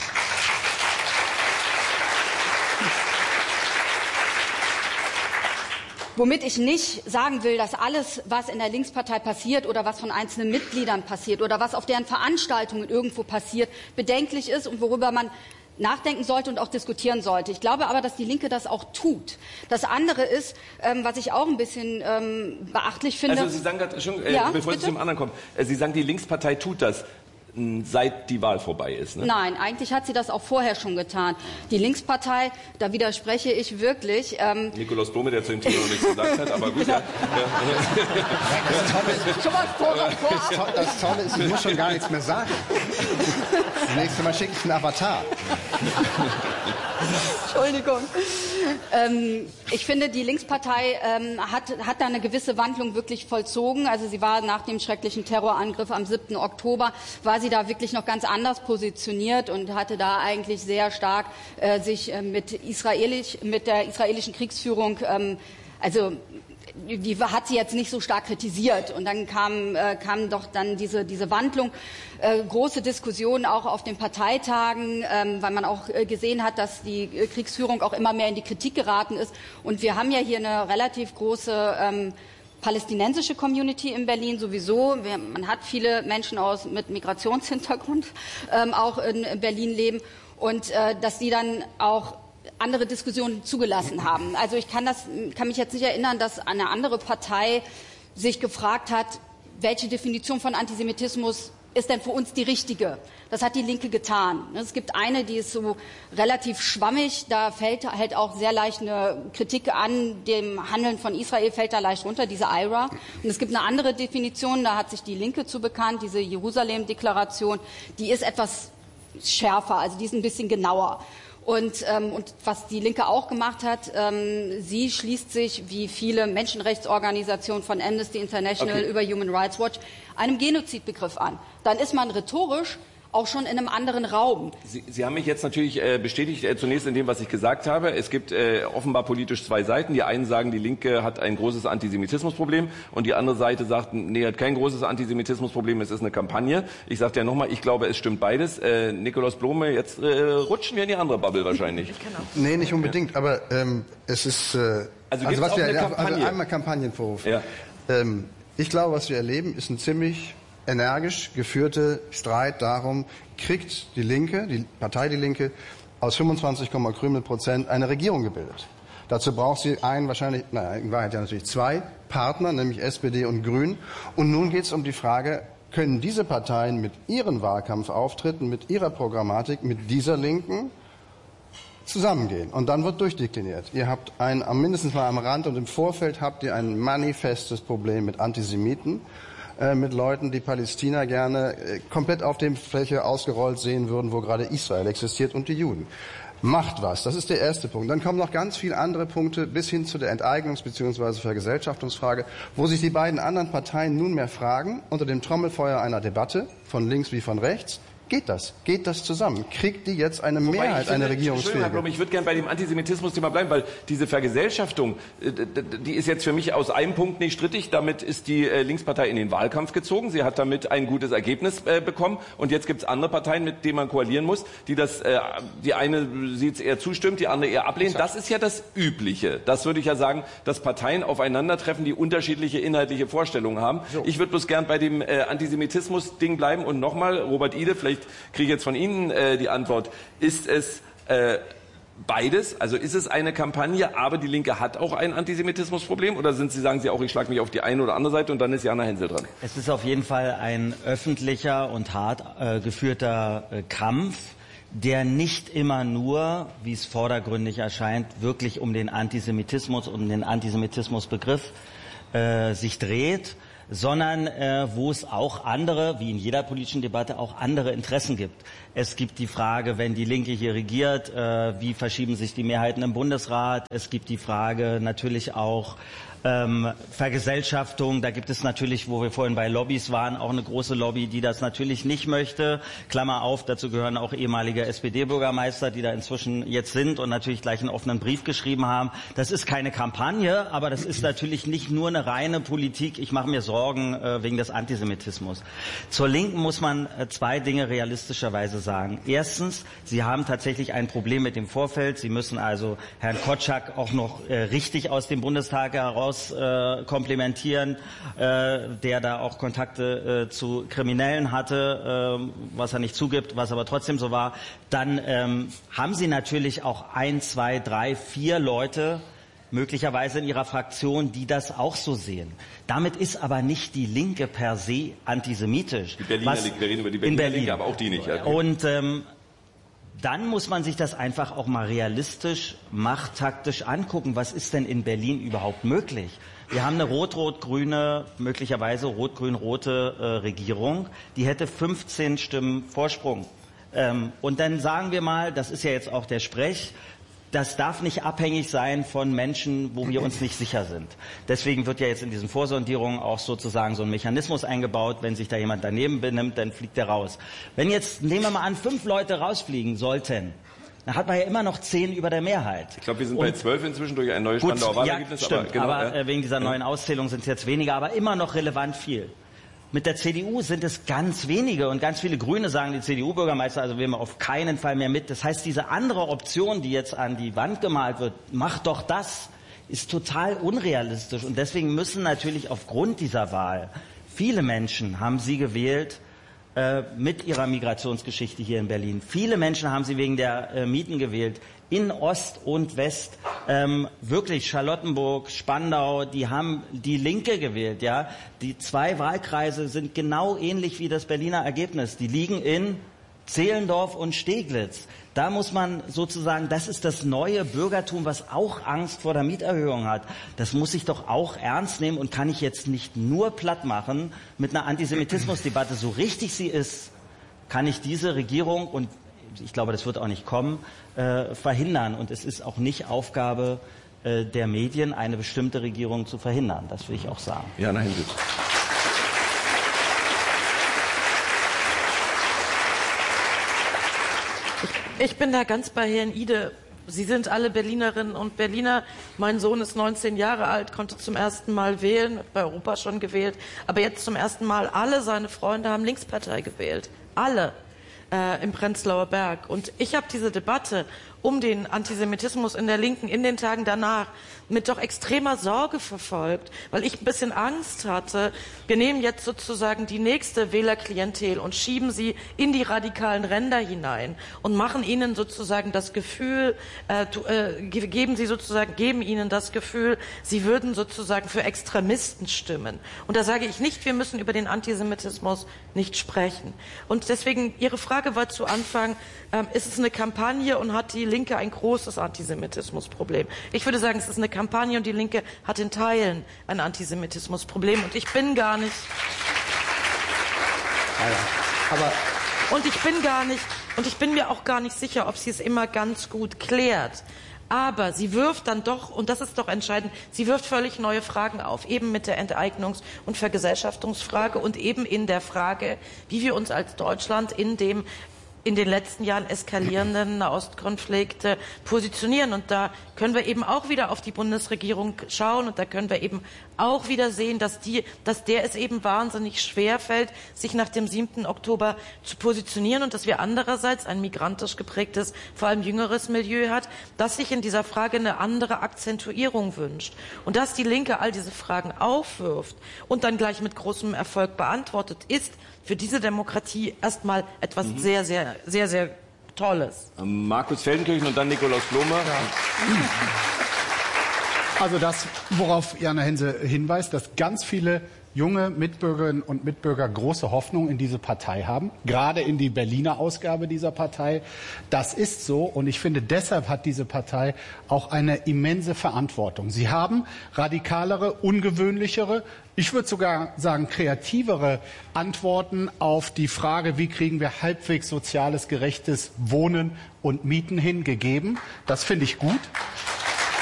Womit ich nicht sagen will, dass alles, was in der Linkspartei passiert oder was von einzelnen Mitgliedern passiert oder was auf deren Veranstaltungen irgendwo passiert, bedenklich ist und worüber man nachdenken sollte und auch diskutieren sollte. Ich glaube aber, dass die Linke das auch tut. Das andere ist, ähm, was ich auch ein bisschen ähm, beachtlich finde. Also Sie sagen gerade, schon, äh, ja, bevor Sie zum anderen kommen, äh, Sie sagen, die Linkspartei tut das, seit die Wahl vorbei ist. Ne? Nein, eigentlich hat sie das auch vorher schon getan. Die Linkspartei, da widerspreche ich wirklich. Ähm Nikolaus Blome, der zu dem Thema noch nichts gesagt hat, aber gut. Ja. Das Tolle ist, schon mal vor, vor das, das Tolle ist, ich muss schon gar nichts mehr sagen. Das nächste Mal schicke ich einen Avatar. Entschuldigung. Ähm, ich finde, die Linkspartei ähm, hat, hat da eine gewisse Wandlung wirklich vollzogen. Also sie war nach dem schrecklichen Terrorangriff am siebten Oktober, war sie da wirklich noch ganz anders positioniert und hatte da eigentlich sehr stark äh, sich äh, mit, Israelisch, mit der israelischen Kriegsführung, ähm, also die hat sie jetzt nicht so stark kritisiert. Und dann kam, äh, kam doch dann diese, diese Wandlung, äh, große Diskussionen auch auf den Parteitagen, ähm, weil man auch äh, gesehen hat, dass die äh, Kriegsführung auch immer mehr in die Kritik geraten ist. Und wir haben ja hier eine relativ große ähm, palästinensische Community in Berlin sowieso. Wir, man hat viele Menschen aus, mit Migrationshintergrund ähm, auch in Berlin leben. Und äh, dass die dann auch andere Diskussionen zugelassen haben. Also ich kann, das, kann mich jetzt nicht erinnern, dass eine andere Partei sich gefragt hat, welche Definition von Antisemitismus ist denn für uns die richtige? Das hat die Linke getan. Es gibt eine, die ist so relativ schwammig, da fällt halt auch sehr leicht eine Kritik an dem Handeln von Israel, fällt da leicht runter, diese I R A. Und es gibt eine andere Definition, da hat sich die Linke zu bekannt, diese Jerusalem-Deklaration, die ist etwas schärfer, also die ist ein bisschen genauer. Und, ähm, und was die Linke auch gemacht hat, ähm, sie schließt sich, wie viele Menschenrechtsorganisationen von Amnesty International okay. über Human Rights Watch, einem Genozidbegriff an. Dann ist man rhetorisch auch schon in einem anderen Raum. Sie, Sie haben mich jetzt natürlich äh, bestätigt, äh, zunächst in dem, was ich gesagt habe. Es gibt äh, offenbar politisch zwei Seiten. Die einen sagen, die Linke hat ein großes Antisemitismusproblem und die andere Seite sagt, nee, hat kein großes Antisemitismusproblem, es ist eine Kampagne. Ich sage ja nochmal, ich glaube, es stimmt beides. Äh, Nikolaus Blome, jetzt äh, rutschen wir in die andere Bubble wahrscheinlich. Ich kann auch. Nee, nicht unbedingt, aber ähm, es ist... Äh, also also was auch wir, eine Kampagne? Also einmal Kampagnenvorwurf. Ja. Ähm, ich glaube, was wir erleben, ist ein ziemlich energisch geführter Streit darum, kriegt die Linke, die Partei Die Linke, aus fünfundzwanzig Krümel Prozent eine Regierung gebildet. Dazu braucht sie einen, wahrscheinlich, naja, in Wahrheit ja natürlich zwei Partner, nämlich S P D und Grünen. Und nun geht es um die Frage, können diese Parteien mit ihren Wahlkampfauftritten, mit ihrer Programmatik, mit dieser Linken zusammengehen? Und dann wird durchdekliniert. Ihr habt ein, mindestens mal am Rand und im Vorfeld habt ihr ein manifestes Problem mit Antisemiten, äh, mit Leuten, die Palästina gerne äh, komplett auf der Fläche ausgerollt sehen würden, wo gerade Israel existiert, und die Juden. Macht was, das ist der erste Punkt. Dann kommen noch ganz viele andere Punkte bis hin zu der Enteignungs- bzw. Vergesellschaftungsfrage, wo sich die beiden anderen Parteien nunmehr fragen, unter dem Trommelfeuer einer Debatte, von links wie von rechts, geht das? Geht das zusammen? Kriegt die jetzt eine Wobei Mehrheit, finde, eine Regierungsfähige? Herr Blum, ich würde gerne bei dem Antisemitismus-Thema bleiben, weil diese Vergesellschaftung, die ist jetzt für mich aus einem Punkt nicht strittig. Damit ist die Linkspartei in den Wahlkampf gezogen. Sie hat damit ein gutes Ergebnis bekommen. Und jetzt gibt es andere Parteien, mit denen man koalieren muss, die das, die eine sieht eher zustimmt, die andere eher ablehnt. Das ist ja das Übliche. Das würde ich ja sagen, dass Parteien aufeinandertreffen, die unterschiedliche inhaltliche Vorstellungen haben. So. Ich würde bloß gern bei dem Antisemitismus-Ding bleiben. Und nochmal, Robert Ide, vielleicht kriege ich jetzt von Ihnen äh, die Antwort. Ist es äh, beides? Also ist es eine Kampagne, aber die Linke hat auch ein Antisemitismusproblem? Oder sind Sie, sagen Sie auch, ich schlage mich auf die eine oder andere Seite und dann ist Jana Hensel dran? Es ist auf jeden Fall ein öffentlicher und hart äh, geführter äh, Kampf, der nicht immer nur, wie es vordergründig erscheint, wirklich um den Antisemitismus, um den Antisemitismusbegriff äh, sich dreht, sondern äh, wo es auch andere, wie in jeder politischen Debatte, auch andere Interessen gibt. Es gibt die Frage, wenn die Linke hier regiert, äh, wie verschieben sich die Mehrheiten im Bundesrat? Es gibt die Frage natürlich auch ähm, Vergesellschaftung. Da gibt es natürlich, wo wir vorhin bei Lobbys waren, auch eine große Lobby, die das natürlich nicht möchte. Klammer auf, dazu gehören auch ehemalige S P D-Bürgermeister, die da inzwischen jetzt sind und natürlich gleich einen offenen Brief geschrieben haben. Das ist keine Kampagne, aber das ist natürlich nicht nur eine reine Politik. Ich mache mir Sorgen äh, wegen des Antisemitismus. Zur Linken muss man äh, zwei Dinge realistischerweise sagen. Erstens, sie haben tatsächlich ein Problem mit dem Vorfeld. Sie müssen also Herrn Kotschak auch noch äh, richtig aus dem Bundestag heraus Äh, komplimentieren, äh, der da auch Kontakte äh, zu Kriminellen hatte, äh, was er nicht zugibt, was aber trotzdem so war. Dann ähm, haben Sie natürlich auch ein, zwei, drei, vier Leute möglicherweise in Ihrer Fraktion, die das auch so sehen. Damit ist aber nicht die Linke per se antisemitisch. Die Berliner was, Linke, wir reden über die Berliner in Berlin. Linke, aber auch die nicht. Ja. Und ähm, dann muss man sich das einfach auch mal realistisch, machttaktisch angucken. Was ist denn in Berlin überhaupt möglich? Wir haben eine rot-rot-grüne, möglicherweise rot-grün-rote äh, Regierung. Die hätte fünfzehn Stimmen Vorsprung. Ähm, und dann sagen wir mal, das ist ja jetzt auch der Sprech, das darf nicht abhängig sein von Menschen, wo wir uns nicht sicher sind. Deswegen wird ja jetzt in diesen Vorsondierungen auch sozusagen so ein Mechanismus eingebaut. Wenn sich da jemand daneben benimmt, dann fliegt der raus. Wenn jetzt, nehmen wir mal an, fünf Leute rausfliegen sollten, dann hat man ja immer noch zehn über der Mehrheit. Ich glaube, wir sind und bei zwölf inzwischen durch ein neues Spandauer Wahlergebnis. Ja, stimmt, aber, genau, aber ja. wegen dieser neuen Auszählung sind es jetzt weniger, aber immer noch relevant viel. Mit der C D U sind es ganz wenige und ganz viele Grüne sagen, die C D U-Bürgermeister, also wählen wir auf keinen Fall mehr mit. Das heißt, diese andere Option, die jetzt an die Wand gemalt wird, macht doch das, ist total unrealistisch. Und deswegen müssen natürlich aufgrund dieser Wahl, viele Menschen haben sie gewählt äh, mit ihrer Migrationsgeschichte hier in Berlin. Viele Menschen haben sie wegen der äh, Mieten gewählt. In Ost und West, ähm, wirklich Charlottenburg, Spandau, die haben die Linke gewählt, ja. Die zwei Wahlkreise sind genau ähnlich wie das Berliner Ergebnis. Die liegen in Zehlendorf und Steglitz. Da muss man sozusagen, das ist das neue Bürgertum, was auch Angst vor der Mieterhöhung hat. Das muss ich doch auch ernst nehmen und kann ich jetzt nicht nur platt machen mit einer Antisemitismusdebatte. So richtig sie ist, kann ich diese Regierung, und ich glaube, das wird auch nicht kommen, äh, verhindern. Und es ist auch nicht Aufgabe äh, der Medien, eine bestimmte Regierung zu verhindern. Das will ich auch sagen. Jana Hensel. Ich, ich bin da ganz bei Herrn Ide. Sie sind alle Berlinerinnen und Berliner. Mein Sohn ist neunzehn Jahre alt, konnte zum ersten Mal wählen, hat bei Europa schon gewählt. Aber jetzt zum ersten Mal, alle seine Freunde haben Linkspartei gewählt. Alle. Äh, im Prenzlauer Berg. Und ich habe diese Debatte um den Antisemitismus in der Linken in den Tagen danach mit doch extremer Sorge verfolgt, weil ich ein bisschen Angst hatte, wir nehmen jetzt sozusagen die nächste Wählerklientel und schieben sie in die radikalen Ränder hinein und machen ihnen sozusagen das Gefühl, äh, äh, geben sie sozusagen, geben ihnen das Gefühl, sie würden sozusagen für Extremisten stimmen. Und da sage ich nicht, wir müssen über den Antisemitismus nicht sprechen. Und deswegen, Ihre Frage war zu Anfang, ähm, ist es eine Kampagne und hat die Linke ein großes Antisemitismusproblem? Ich würde sagen, es ist eine Kampagne und die Linke hat in Teilen ein Antisemitismusproblem und ich bin gar nicht. Aber und ich bin gar nicht und ich bin mir auch gar nicht sicher, ob sie es immer ganz gut klärt. Aber sie wirft dann doch, und das ist doch entscheidend, sie wirft völlig neue Fragen auf, eben mit der Enteignungs- und Vergesellschaftungsfrage und eben in der Frage, wie wir uns als Deutschland in dem in den letzten Jahren eskalierenden Nahostkonflikte positionieren. Und da können wir eben auch wieder auf die Bundesregierung schauen und da können wir eben auch wieder sehen, dass, die, dass der es eben wahnsinnig schwer fällt, sich nach dem siebten Oktober zu positionieren und dass wir andererseits ein migrantisch geprägtes, vor allem jüngeres Milieu hat, das sich in dieser Frage eine andere Akzentuierung wünscht. Und dass die Linke all diese Fragen aufwirft und dann gleich mit großem Erfolg beantwortet, ist für diese Demokratie erstmal etwas mhm. sehr, sehr, sehr, sehr Tolles. Markus Feldenkirchen und dann Nikolaus Blome. Ja. Also das, worauf Jana Hense hinweist, dass ganz viele junge Mitbürgerinnen und Mitbürger große Hoffnung in diese Partei haben, gerade in die Berliner Ausgabe dieser Partei. Das ist so und ich finde, deshalb hat diese Partei auch eine immense Verantwortung. Sie haben radikalere, ungewöhnlichere, ich würde sogar sagen kreativere Antworten auf die Frage, wie kriegen wir halbwegs soziales, gerechtes Wohnen und Mieten hingegeben. Das finde ich gut.